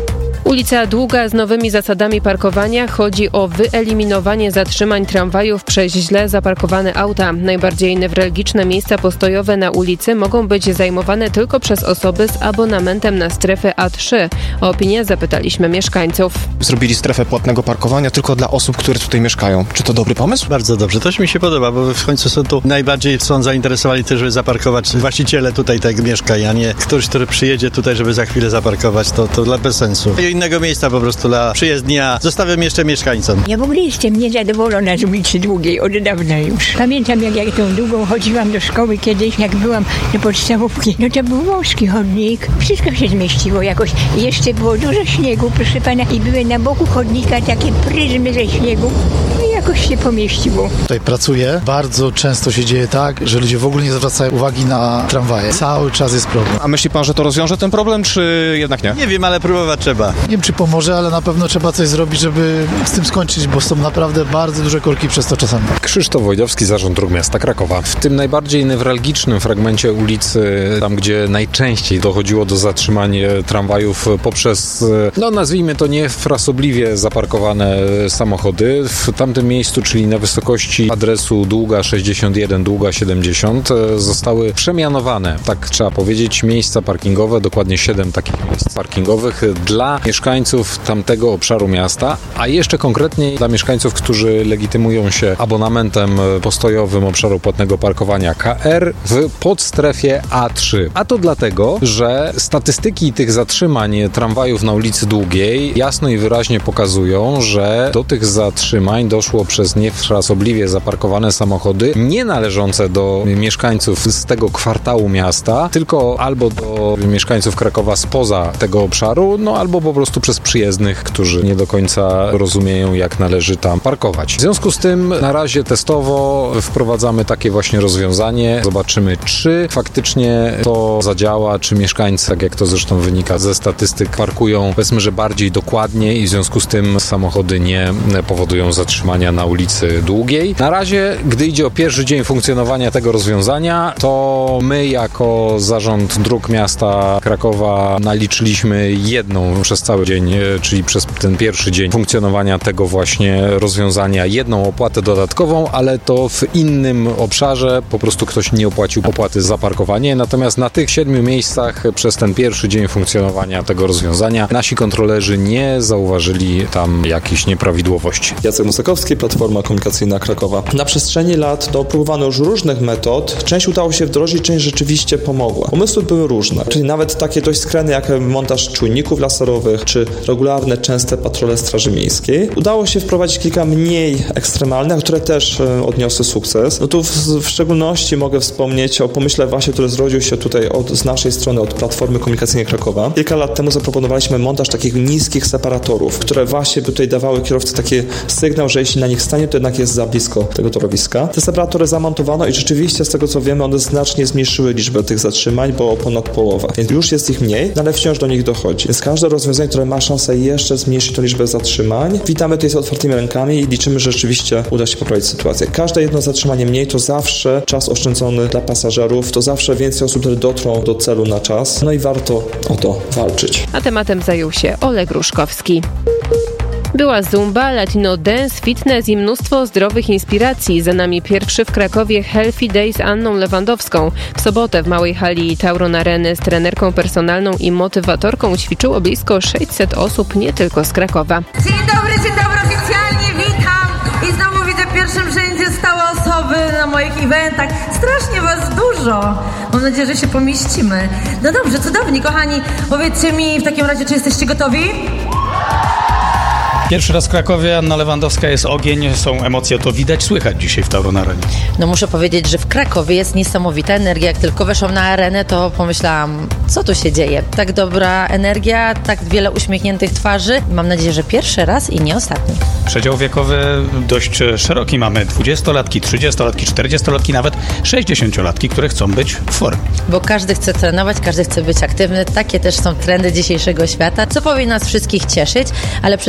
Ulica Długa z nowymi zasadami parkowania. Chodzi o wyeliminowanie zatrzymań tramwajów przez źle zaparkowane auta. Najbardziej newralgiczne miejsca postojowe na ulicy mogą być zajmowane tylko przez osoby z abonamentem na strefę A trzy. O opinię zapytaliśmy mieszkańców. Zrobili strefę płatnego parkowania tylko dla osób, które tutaj mieszkają. Czy to dobry pomysł? Bardzo dobrze, to mi się podoba, bo w końcu są tu najbardziej są zainteresowani też, żeby zaparkować właściciele tutaj tego mieszkań, a nie ktoś, który przyjedzie tutaj, żeby za chwilę zaparkować, to, to dla bez sensu. I innego miejsca po prostu dla przyjezdnia zostawiam jeszcze mieszkańcom. Ja w ogóle jestem niezadowolona z ulicy Długiej od dawna już. Pamiętam, jak ja tą Długą chodziłam do szkoły kiedyś, jak byłam do podstawówki, no to był wąski chodnik, wszystko się zmieściło jakoś. Jeszcze było dużo śniegu, proszę pana, i były na boku chodnika takie pryzmy ze śniegu. No i jakoś się pomieściło. Tutaj pracuję, bardzo często się dzieje tak, że ludzie w ogóle nie zwracają uwagi na tramwaje. Cały czas jest problem. A myśli pan, że to rozwiąże ten problem, czy jednak nie? Nie wiem, ale próbować trzeba. Nie wiem, czy pomoże, ale na pewno trzeba coś zrobić, żeby z tym skończyć, bo są naprawdę bardzo duże korki przez to czasami. Krzysztof Wojdowski, Zarząd Dróg Miasta Krakowa. W tym najbardziej newralgicznym fragmencie ulicy, tam gdzie najczęściej dochodziło do zatrzymań tramwajów poprzez, no nazwijmy to niefrasobliwie zaparkowane samochody, w tamtym miejscu, czyli na wysokości adresu Długa sześćdziesiąt jeden, Długa siedemdziesiąt, zostały przemianowane, tak trzeba powiedzieć, miejsca parkingowe, dokładnie siedem takich miejsc parkingowych dla mieszkańców tamtego obszaru miasta, a jeszcze konkretniej dla mieszkańców, którzy legitymują się abonamentem postojowym obszaru płatnego parkowania K R w podstrefie A trzy. A to dlatego, że statystyki tych zatrzymań tramwajów na ulicy Długiej jasno i wyraźnie pokazują, że do tych zatrzymań doszło przez niefrasobliwie zaparkowane samochody nie należące do mieszkańców z tego kwartału miasta, tylko albo do mieszkańców Krakowa spoza tego obszaru, no albo po prostu przez przyjezdnych, którzy nie do końca rozumieją, jak należy tam parkować. W związku z tym na razie testowo wprowadzamy takie właśnie rozwiązanie. Zobaczymy, czy faktycznie to zadziała, czy mieszkańcy, tak jak to zresztą wynika ze statystyk, parkują, powiedzmy, że bardziej dokładnie i w związku z tym samochody nie powodują zatrzymania na ulicy Długiej. Na razie, gdy idzie o pierwszy dzień funkcjonowania tego rozwiązania, to my jako Zarząd Dróg Miasta Krakowa naliczyliśmy jedną przez cały dzień, czyli przez ten pierwszy dzień funkcjonowania tego właśnie rozwiązania, jedną opłatę dodatkową, ale to w innym obszarze, po prostu ktoś nie opłacił opłaty za parkowanie, natomiast na tych siedmiu miejscach przez ten pierwszy dzień funkcjonowania tego rozwiązania nasi kontrolerzy nie zauważyli tam jakichś nieprawidłowości. Jacek Musakowski, Platforma Komunikacyjna Krakowa. Na przestrzeni lat no, próbowano już różnych metod. Część udało się wdrożyć, część rzeczywiście pomogła. Pomysły były różne, czyli nawet takie dość skrajne jak montaż czujników laserowych, czy regularne, częste patrole Straży Miejskiej. Udało się wprowadzić kilka mniej ekstremalnych, które też e, odniosły sukces. No tu w, w szczególności mogę wspomnieć o pomyśle właśnie, który zrodził się tutaj od, z naszej strony, od Platformy Komunikacyjnej Krakowa. Kilka lat temu zaproponowaliśmy montaż takich niskich separatorów, które właśnie by tutaj dawały kierowcy taki sygnał, że jeśli na nich stanie, to jednak jest za blisko tego torowiska. Te separatory zamontowano i rzeczywiście z tego co wiemy, one znacznie zmniejszyły liczbę tych zatrzymań, bo o ponad połowę. Więc już jest ich mniej, ale wciąż do nich dochodzi. Więc każde rozwiązanie, które ma szansę jeszcze zmniejszyć tę liczbę zatrzymań, witamy tutaj z otwartymi rękami i liczymy, że rzeczywiście uda się poprawić sytuację. Każde jedno zatrzymanie mniej to zawsze czas oszczędzony dla pasażerów, to zawsze więcej osób, które dotrą do celu na czas. No i warto o to walczyć. A tematem zajął się Oleg Ruszkowski. Była zumba, latino dance, fitness i mnóstwo zdrowych inspiracji. Za nami pierwszy w Krakowie Healthy Day z Anną Lewandowską. W sobotę w małej hali Tauron Areny z trenerką personalną i motywatorką ćwiczyło blisko sześćset osób, nie tylko z Krakowa. Dzień dobry, dzień dobry, oficjalnie witam i znowu widzę w pierwszym rzędzie stałe osoby na moich eventach. Strasznie was dużo. Mam nadzieję, że się pomieścimy. No dobrze, cudownie, kochani. Powiedzcie mi w takim razie, czy jesteście gotowi? Pierwszy raz w Krakowie, Anna Lewandowska, jest ogień, są emocje, to widać, słychać dzisiaj w Tauron Arenie. No muszę powiedzieć, że w Krakowie jest niesamowita energia. Jak tylko weszłam na arenę, to pomyślałam, co tu się dzieje? Tak dobra energia, tak wiele uśmiechniętych twarzy. Mam nadzieję, że pierwszy raz i nie ostatni. Przedział wiekowy dość szeroki. Mamy dwudziestolatki, trzydziestolatki, czterdziestolatki, nawet sześćdziesięciolatki, które chcą być w formie. Bo każdy chce trenować, każdy chce być aktywny. Takie też są trendy dzisiejszego świata, co powinien nas wszystkich cieszyć, ale przede wszystkim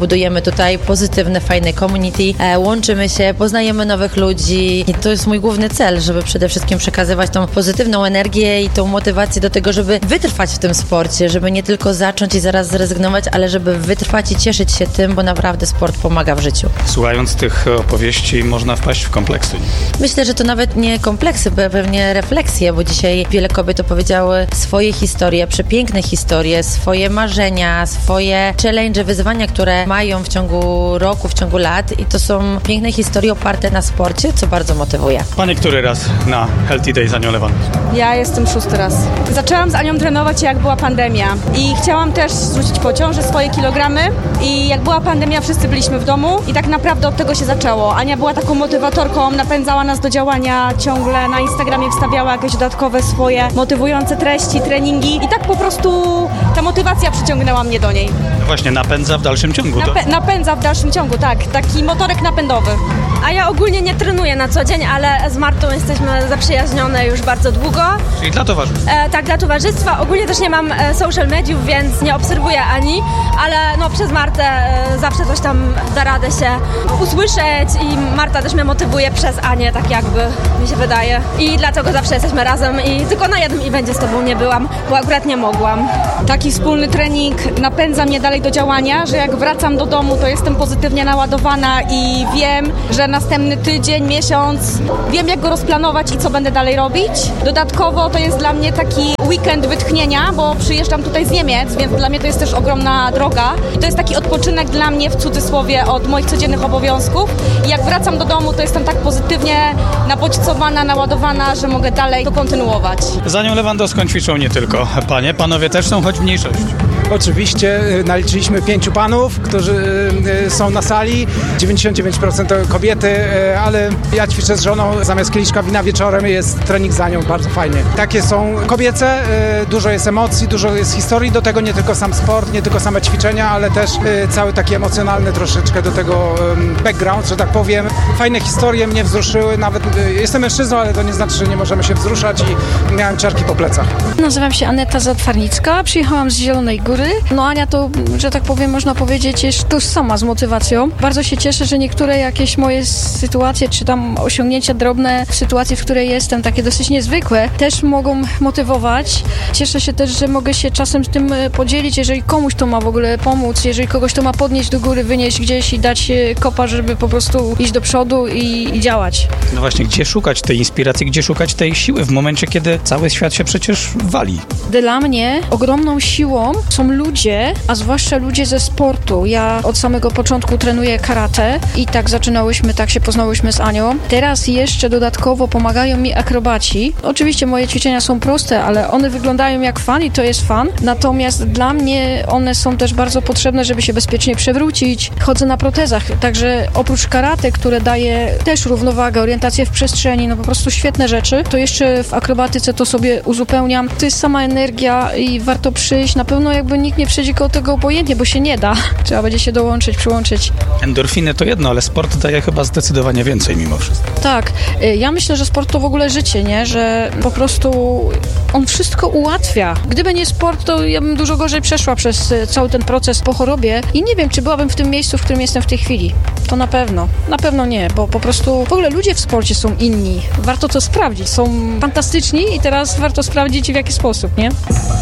budujemy tutaj pozytywne, fajne community, e, łączymy się, poznajemy nowych ludzi i to jest mój główny cel, żeby przede wszystkim przekazywać tą pozytywną energię i tą motywację do tego, żeby wytrwać w tym sporcie, żeby nie tylko zacząć i zaraz zrezygnować, ale żeby wytrwać i cieszyć się tym, bo naprawdę sport pomaga w życiu. Słuchając tych opowieści można wpaść w kompleksy. Myślę, że to nawet nie kompleksy, pewnie refleksje, bo dzisiaj wiele kobiet opowiedziały swoje historie, przepiękne historie, swoje marzenia, swoje challenge, wyzwania, które mają w ciągu roku, w ciągu lat i to są piękne historie oparte na sporcie, co bardzo motywuje. Pani który raz na Healthy Day z Anią Lewandowską? Ja jestem szósty raz. Zaczęłam z Anią trenować, jak była pandemia i chciałam też zrzucić po ciąży swoje kilogramy i jak była pandemia, wszyscy byliśmy w domu i tak naprawdę od tego się zaczęło. Ania była taką motywatorką, napędzała nas do działania, ciągle na Instagramie wstawiała jakieś dodatkowe swoje motywujące treści, treningi i tak po prostu ta motywacja przyciągnęła mnie do niej. No właśnie, napędza w dalszym ciągu. Napę- to... Napędza w dalszym ciągu, tak. Taki motorek napędowy. A ja ogólnie nie trenuję na co dzień, ale z Martą jesteśmy zaprzyjaźnione już bardzo długo. Czyli dla towarzystwa? E, tak, dla towarzystwa. Ogólnie też nie mam e, social mediów, więc nie obserwuję Ani, ale no przez Martę e, zawsze coś tam da radę się usłyszeć i Marta też mnie motywuje przez Anię, tak jakby mi się wydaje. I dlatego zawsze jesteśmy razem i tylko na jednym evencie z tobą nie byłam, bo akurat nie mogłam. Taki wspólny trening napędza mnie dalej do działania, że jak wracam do domu, to jestem pozytywnie naładowana i wiem, że następny tydzień, miesiąc, wiem jak go rozplanować i co będę dalej robić. Dodatkowo to jest dla mnie taki weekend wytchnienia, bo przyjeżdżam tutaj z Niemiec, więc dla mnie to jest też ogromna droga. I to jest taki odpoczynek dla mnie w cudzysłowie od moich codziennych obowiązków. I jak wracam do domu, to jestem tak pozytywnie nabodźcowana, naładowana, że mogę dalej to kontynuować. Z Anią Lewandowską ćwiczą nie tylko panie, panowie też są, choć w mniejszości. Oczywiście naliczyliśmy pięciu panów, którzy są na sali, dziewięćdziesiąt dziewięć procent to kobiety, ale ja ćwiczę z żoną, zamiast kieliszka wina wieczorem jest trening za nią, bardzo fajnie. Takie są kobiece, dużo jest emocji, dużo jest historii, do tego nie tylko sam sport, nie tylko same ćwiczenia, ale też cały taki emocjonalny troszeczkę do tego background, że tak powiem. Fajne historie mnie wzruszyły, nawet jestem mężczyzną, ale to nie znaczy, że nie możemy się wzruszać i miałem ciarki po plecach. Nazywam się Aneta Zatwarnicka, przyjechałam z Zielonej Góry. No Ania to, że tak powiem, można powiedzieć, jest tożsama z motywacją. Bardzo się cieszę, że niektóre jakieś moje sytuacje, czy tam osiągnięcia drobne w sytuacji, w której jestem, takie dosyć niezwykłe, też mogą motywować. Cieszę się też, że mogę się czasem z tym podzielić, jeżeli komuś to ma w ogóle pomóc, jeżeli kogoś to ma podnieść do góry, wynieść gdzieś i dać kopa, żeby po prostu iść do przodu i, i działać. No właśnie, gdzie szukać tej inspiracji, gdzie szukać tej siły w momencie, kiedy cały świat się przecież wali? Dla mnie ogromną siłą są ludzie, a zwłaszcza ludzie ze sportu. Ja od samego początku trenuję karate i tak zaczynałyśmy, tak się poznałyśmy z Anią. Teraz jeszcze dodatkowo pomagają mi akrobaci. Oczywiście moje ćwiczenia są proste, ale one wyglądają jak fan i to jest fan. Natomiast dla mnie one są też bardzo potrzebne, żeby się bezpiecznie przewrócić. Chodzę na protezach, także oprócz karate, które daje też równowagę, orientację w przestrzeni, no po prostu świetne rzeczy, to jeszcze w akrobatyce to sobie uzupełniam. To jest sama energia i warto przyjść. Na pewno jakby nikt nie przejdzie koło tego obojętnie, bo się nie da. Trzeba będzie się dołączyć, przyłączyć. Endorfiny to jedno, ale sport daje chyba zdecydowanie więcej mimo wszystko. Tak. Ja myślę, że sport to w ogóle życie, nie? Że po prostu on wszystko ułatwia. Gdyby nie sport, to ja bym dużo gorzej przeszła przez cały ten proces po chorobie i nie wiem, czy byłabym w tym miejscu, w którym jestem w tej chwili. To na pewno. Na pewno nie, bo po prostu w ogóle ludzie w sporcie są inni. Warto to sprawdzić. Są fantastyczni i teraz warto sprawdzić, w jaki sposób, nie?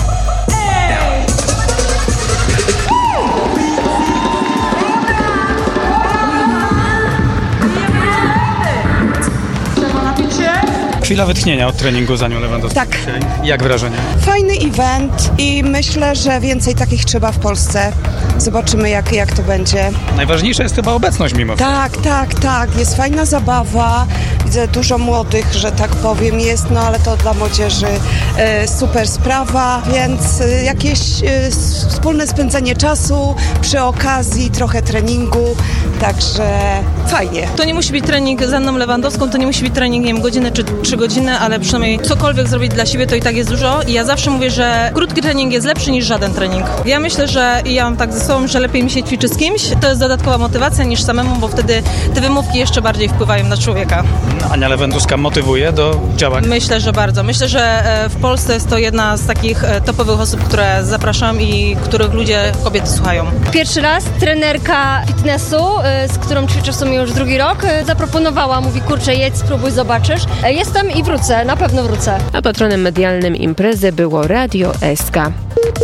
Chwila wytchnienia od treningu z Anią Lewandowską. Tak. Jak wrażenie? Fajny event i myślę, że więcej takich trzeba w Polsce. Zobaczymy, jak, jak to będzie. Najważniejsza jest chyba obecność mimo wszystko. Tak, tak, tak. Jest fajna zabawa. Widzę dużo młodych, że tak powiem, jest, no ale to dla młodzieży e, super sprawa, więc e, jakieś e, wspólne spędzenie czasu, przy okazji trochę treningu, także fajnie. To nie musi być trening z Anną Lewandowską, to nie musi być trening, nie wiem, godzinę czy trzy godziny. godziny, ale przynajmniej cokolwiek zrobić dla siebie to i tak jest dużo i ja zawsze mówię, że krótki trening jest lepszy niż żaden trening. Ja myślę, że ja mam tak ze sobą, że lepiej mi się ćwiczy z kimś, to jest dodatkowa motywacja niż samemu, bo wtedy te wymówki jeszcze bardziej wpływają na człowieka. Ania Lewandowska motywuje do działań. Myślę, że bardzo. Myślę, że w Polsce jest to jedna z takich topowych osób, które zapraszam i których ludzie, kobiety słuchają. Pierwszy raz trenerka fitnessu, z którą ćwiczę w sumie już drugi rok, zaproponowała, mówi, kurczę, jedź, spróbuj, zobaczysz. Jestem i wrócę, na pewno wrócę. A patronem medialnym imprezy było Radio S K.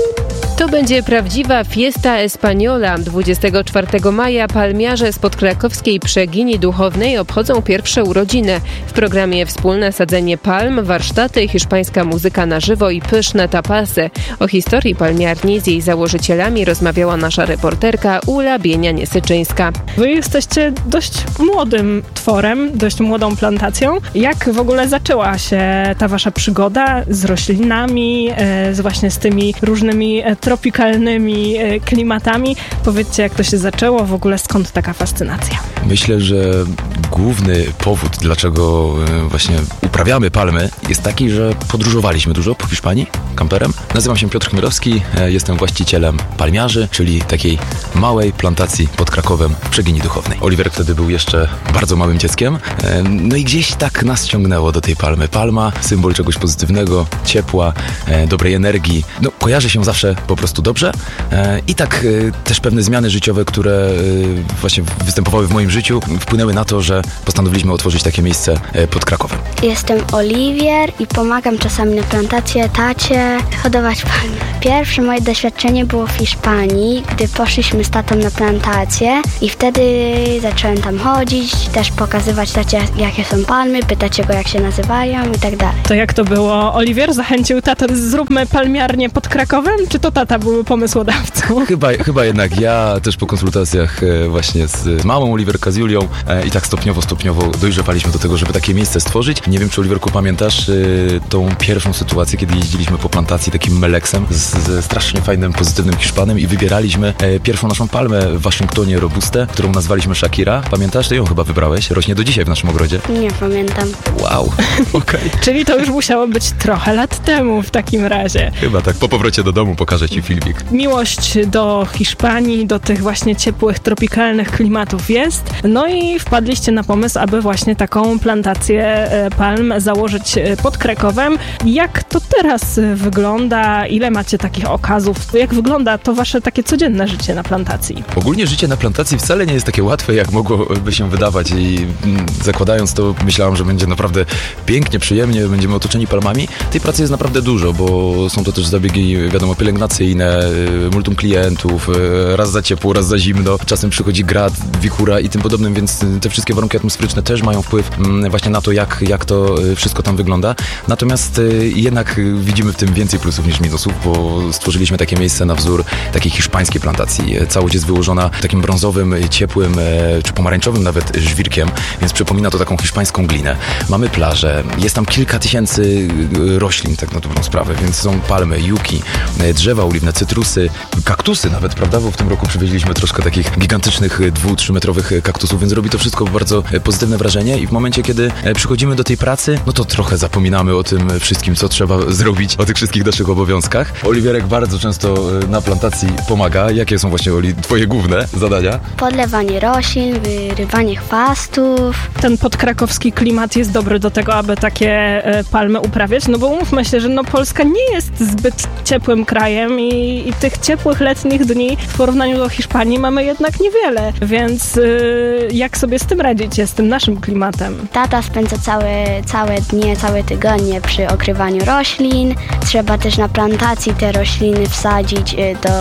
To będzie prawdziwa Fiesta Española. dwudziestego czwartego maja palmiarze z podkrakowskiej Przegini Duchownej obchodzą pierwsze urodziny. W programie wspólne sadzenie palm, warsztaty, hiszpańska muzyka na żywo i pyszne tapasy. O historii palmiarni z jej założycielami rozmawiała nasza reporterka Ula Bienia-Niesyczyńska. Wy jesteście dość młodym tworem, dość młodą plantacją. Jak w ogóle zaczęła się ta wasza przygoda z roślinami, z właśnie z tymi różnymi tropikalnymi klimatami? Powiedzcie, jak to się zaczęło, w ogóle skąd taka fascynacja? Myślę, że główny powód, dlaczego właśnie uprawiamy palmy, jest taki, że podróżowaliśmy dużo po Hiszpanii kamperem. Nazywam się Piotr Chmielowski, jestem właścicielem palmiarzy, czyli takiej małej plantacji pod Krakowem w Przegini Duchownej. Oliver wtedy był jeszcze bardzo małym dzieckiem, no i gdzieś tak nas ciągnęło do tej palmy. Palma, symbol czegoś pozytywnego, ciepła, dobrej energii. No, kojarzy się zawsze po prostu dobrze i tak też pewne zmiany życiowe, które właśnie występowały w moim życiu, wpłynęły na to, że postanowiliśmy otworzyć takie miejsce pod Krakowem. Jestem Oliwier i pomagam czasami na plantację tacie hodować palmy. Pierwsze moje doświadczenie było w Hiszpanii, gdy poszliśmy z tatą na plantację i wtedy zacząłem tam chodzić, też pokazywać tacie, jakie są palmy, pytać go, jak się nazywają i tak dalej. To jak to było? Oliwier zachęcił tatę, zróbmy palmiarnię pod Krakowem, czy to tata był pomysłodawcą? Chyba, chyba jednak ja też po konsultacjach właśnie z mamą Oliwierka, z Julią i tak stopniowo, stopniowo dojrzewaliśmy do tego, żeby takie miejsce stworzyć. Nie wiem, czy Oliwierku pamiętasz tą pierwszą sytuację, kiedy jeździliśmy po plantacji takim meleksem z, ze strasznie fajnym, pozytywnym Hiszpanem i wybieraliśmy pierwszą naszą palmę w Waszyngtonie Robustę, którą nazwaliśmy Shakira. Pamiętasz? Ty ją chyba wybrałeś. Rośnie do dzisiaj w naszym ogrodzie. Nie pamiętam. Wow, okej. Okay. Czyli to już musiało być trochę lat temu w takim razie. Chyba tak. Po powrocie do domu pokażę ci filmik. Miłość do Hiszpanii, do tych właśnie ciepłych, tropikalnych klimatów jest. No i wpadliście na pomysł, aby właśnie taką plantację palm założyć pod Krakowem. Jak to teraz wygląda? Ile macie takich okazów? Jak wygląda to wasze takie codzienne życie na plantacji? Ogólnie życie na plantacji wcale nie jest takie łatwe, jak mogłoby się wydawać i mm, zakładając to, myślałem, że będzie naprawdę pięknie, przyjemnie, będziemy otoczeni palmami. Tej pracy jest naprawdę dużo, bo są to też zabiegi, wiadomo, pielęgnacyjne, multum klientów, raz za ciepło, raz za zimno, czasem przychodzi grad, wikura i tym podobnym, więc te wszystkie warunki atmosferyczne też mają wpływ właśnie na to, jak, jak to wszystko tam wygląda. Natomiast jednak widzimy w tym więcej plusów niż minusów, bo stworzyliśmy takie miejsce na wzór takiej hiszpańskiej plantacji. Całość jest wyłożona takim brązowym, ciepłym czy pomarańczowym nawet żwirkiem, więc przypomina to taką hiszpańską glinę. Mamy plażę, jest tam kilka tysięcy roślin, tak na dobrą sprawę, więc są palmy, juki, drzewa oliwne, cytrusy, kaktusy nawet, prawda? Bo w tym roku przywieźliśmy troszkę takich gigantycznych, dwu, trzymetrowych kaktusów, więc robi to wszystko bardzo pozytywne wrażenie i w momencie, kiedy przychodzimy do tej pracy, no to trochę zapominamy o tym wszystkim, co trzeba zrobić, o tych wszystkich naszych obowiązkach. Oliwierek bardzo często na plantacji pomaga. Jakie są właśnie, Oli, twoje główne zadania? Podlewanie roślin, wyrywanie chwastów. Ten podkrakowski klimat jest dobry do tego, aby takie palmy uprawiać, no bo umówmy się, że no Polska nie jest zbyt ciepłym krajem i, i tych ciepłych letnich dni w porównaniu do Hiszpanii mamy jednak niewiele, więc yy, jak sobie z tym radzicie, z tym naszym klimatem? Tata spędza całe, całe dnie, całe tygodnie przy okrywaniu roślin. Trzeba też na plantacji te rośliny wsadzić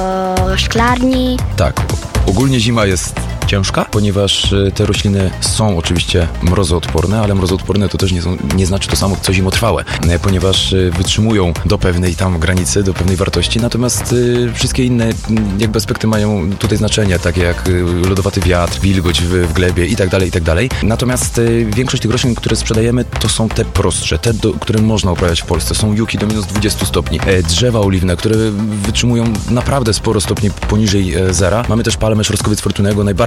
do szklarni. Tak, ogólnie zima jest ciężka, ponieważ te rośliny są oczywiście mrozoodporne, ale mrozoodporne to też nie, są, nie znaczy to samo, co zimotrwałe, ponieważ wytrzymują do pewnej tam granicy, do pewnej wartości, natomiast wszystkie inne jakby aspekty mają tutaj znaczenie, takie jak lodowaty wiatr, wilgoć w, w glebie i tak dalej, i tak dalej. Natomiast większość tych roślin, które sprzedajemy, to są te prostsze, te, do, które można uprawiać w Polsce. Są juki do minus dwudziestu stopni, drzewa oliwne, które wytrzymują naprawdę sporo stopni poniżej zera. Mamy też palmę szorstkowiec fortunnego, najbardziej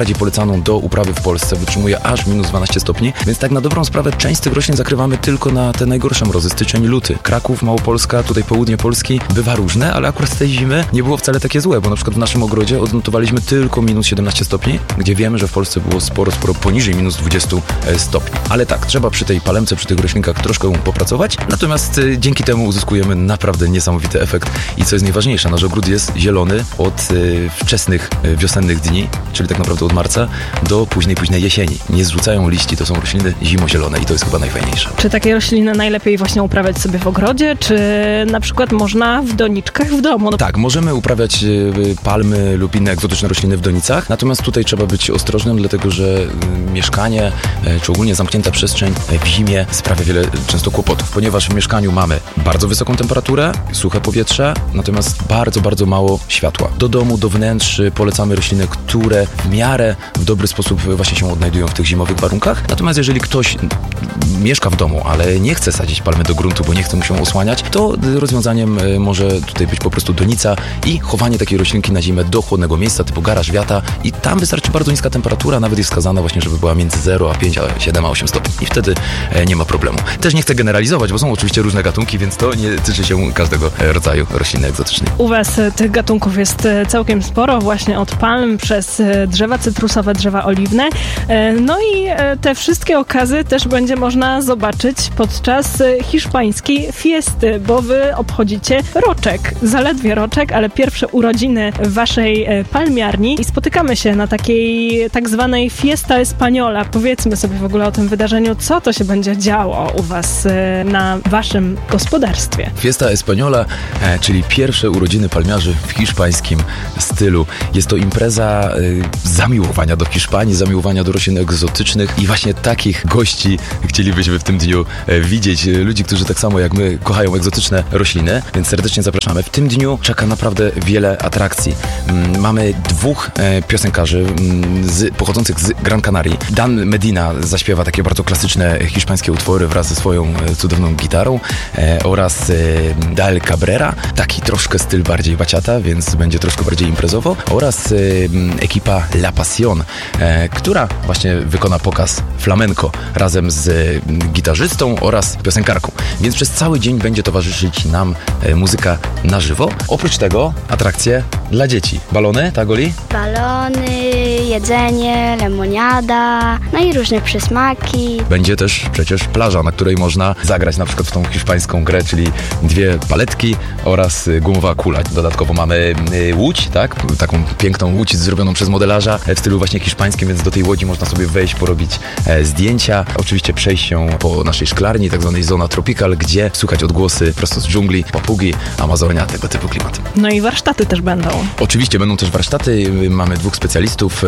najbardziej polecaną do uprawy w Polsce, wytrzymuje aż minus dwanaście stopni, więc tak na dobrą sprawę część z tych roślin zakrywamy tylko na te najgorsze mrozy, styczeń, luty. Kraków, Małopolska, tutaj południe Polski bywa różne, ale akurat z tej zimy nie było wcale takie złe, bo na przykład w naszym ogrodzie odnotowaliśmy tylko minus siedemnaście stopni, gdzie wiemy, że w Polsce było sporo, sporo poniżej minus dwadzieścia stopni. Ale tak, trzeba przy tej palemce, przy tych roślinkach troszkę popracować, natomiast y, dzięki temu uzyskujemy naprawdę niesamowity efekt i co jest najważniejsze, nasz ogród jest zielony od y, wczesnych y, wiosennych dni, czyli tak naprawdę od marca do późnej, późnej jesieni. Nie zrzucają liści, to są rośliny zimozielone i to jest chyba najfajniejsze. Czy takie rośliny najlepiej właśnie uprawiać sobie w ogrodzie, czy na przykład można w doniczkach w domu? No... Tak, możemy uprawiać y, palmy lub inne egzotyczne rośliny w donicach, natomiast tutaj trzeba być ostrożnym, dlatego że y, mieszkanie, y, czy ogólnie zamknięta przestrzeń y, w zimie sprawia wiele często kłopotów, ponieważ w mieszkaniu mamy bardzo wysoką temperaturę, suche powietrze, natomiast bardzo, bardzo mało światła. Do domu, do wnętrzy polecamy rośliny, które w miarę w dobry sposób właśnie się odnajdują w tych zimowych warunkach. Natomiast jeżeli ktoś mieszka w domu, ale nie chce sadzić palmy do gruntu, bo nie chce mu się osłaniać, to rozwiązaniem może tutaj być po prostu donica i chowanie takiej roślinki na zimę do chłodnego miejsca typu garaż, wiata i tam wystarczy bardzo niska temperatura, nawet jest wskazana właśnie, żeby była między zero a pięć, a siedem, a osiem stopni i wtedy nie ma problemu. Też nie chcę generalizować, bo są oczywiście różne gatunki, więc to nie tyczy się każdego rodzaju rośliny egzotycznej. U Was tych gatunków jest całkiem sporo, właśnie od palm przez drzewa cytrusowe, drzewa oliwne. No i te wszystkie okazy też będzie można zobaczyć podczas hiszpańskiej fiesty, bo Wy obchodzicie roczek, zaledwie roczek, ale pierwsze urodziny waszej palmiarni i spotykamy się na takiej tak zwanej Fiesta Española. Powiedzmy sobie w ogóle o tym wydarzeniu, co to się będzie działo u Was na waszym gospodarstwie. Fiesta Española, czyli pierwsze urodziny palmiarzy w hiszpańskim stylu. Jest to impreza zamiłowania do Hiszpanii, zamiłowania do roślin egzotycznych i właśnie takich gości chcielibyśmy w tym dniu widzieć. Ludzi, którzy tak samo jak my kochają egzotyczne rośliny, więc serdecznie zapraszamy. W tym dniu czeka naprawdę wiele atrakcji. Mamy dwóch piosenkarzy z, pochodzących z Gran Canarii. Dan Medina zaśpiewa takie bardzo klasyczne hiszpańskie utwory wraz ze swoją cudowną gitarą oraz Dal Cabrera, taki troszkę styl bardziej baciata, więc będzie troszkę bardziej imprezowo, oraz ekipa La Pasión, która właśnie wykona pokaz flamenco razem z gitarzystą oraz piosenkarką. Więc przez cały dzień będzie towarzyszyć nam muzyka na żywo. Oprócz tego atrakcje dla dzieci. Balony, tak Oli? Balony, jedzenie, lemoniada, no i różne przysmaki. Będzie też przecież plaża, na której można zagrać na przykład w tą hiszpańską grę, czyli dwie paletki oraz gumowa kula. Dodatkowo mamy łódź, tak? Taką piękną łódź zrobioną przez modelarza w stylu właśnie hiszpańskim, więc do tej łodzi można sobie wejść, porobić zdjęcia. Oczywiście przejść się po naszej szklarni, tak zwanej Zona Tropical, gdzie słuchać odgłosy prosto z dżungli, papugi, Amazonia, tego typu klimaty. No i warsztaty też będą. Oczywiście będą też warsztaty. Mamy dwóch specjalistów.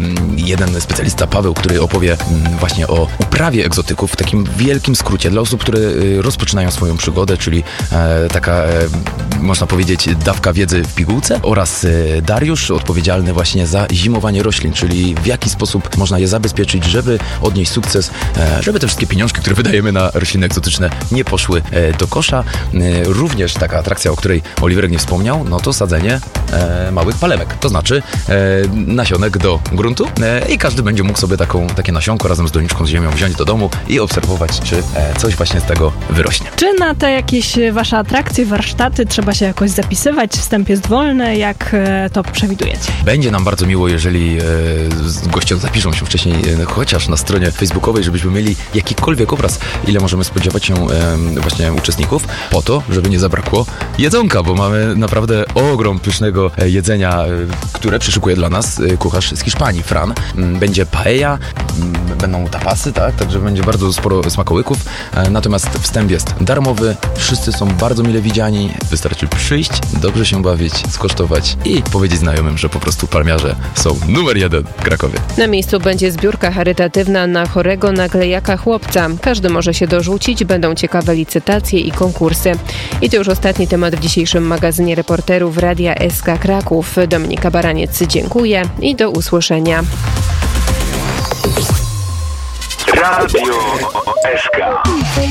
Jeden specjalista, Paweł, który opowie właśnie o uprawie egzotyków w takim wielkim skrócie dla osób, które rozpoczynają swoją przygodę, czyli taka, można powiedzieć, dawka wiedzy w pigułce, oraz Dariusz, odpowiedzialny właśnie za zimowanie roślin, czyli w jaki sposób można je zabezpieczyć, żeby odnieść sukces, żeby te wszystkie pieniążki, które wydajemy na rośliny egzotyczne, nie poszły do kosza. Również taka atrakcja, o której Oliwerek nie wspomniał, no to sadzenie małych palemek, to znaczy nasionek do gruntu i każdy będzie mógł sobie taką, takie nasionko razem z doniczką z ziemią wziąć do domu i obserwować, czy coś właśnie z tego wyrośnie. Czy na te jakieś wasze atrakcje, warsztaty trzeba się jakoś zapisywać? Wstęp jest wolny, jak to przewidujecie? Będzie nam bardzo miło, jeżeli goście zapiszą się wcześniej chociaż na stronie facebookowej, żebyśmy mieli jakikolwiek obraz, ile możemy spodziewać się właśnie uczestników, po to, żeby nie zabrakło jedzonka, bo mamy naprawdę ogrom pysznego jedzenia, które przyszykuje dla nas kucharz z Hiszpanii, Fran. Będzie paella, będą tapasy, tak? Także będzie bardzo sporo smakołyków. Natomiast wstęp jest darmowy, wszyscy są bardzo mile widziani, wystarczy przyjść, dobrze się bawić, skosztować i powiedzieć znajomym, że po prostu palmiarze są numer jeden w Krakowie. Na miejscu będzie zbiórka charytatywna na chorego naglejaka chłopca. Każdy może się dorzucić, będą ciekawe licytacje i konkursy. I to już ostatni temat w dzisiejszym magazynie reporterów Radia S K Kraków. Dominika Baraniec, dziękuję i do usłyszenia. Radio S K.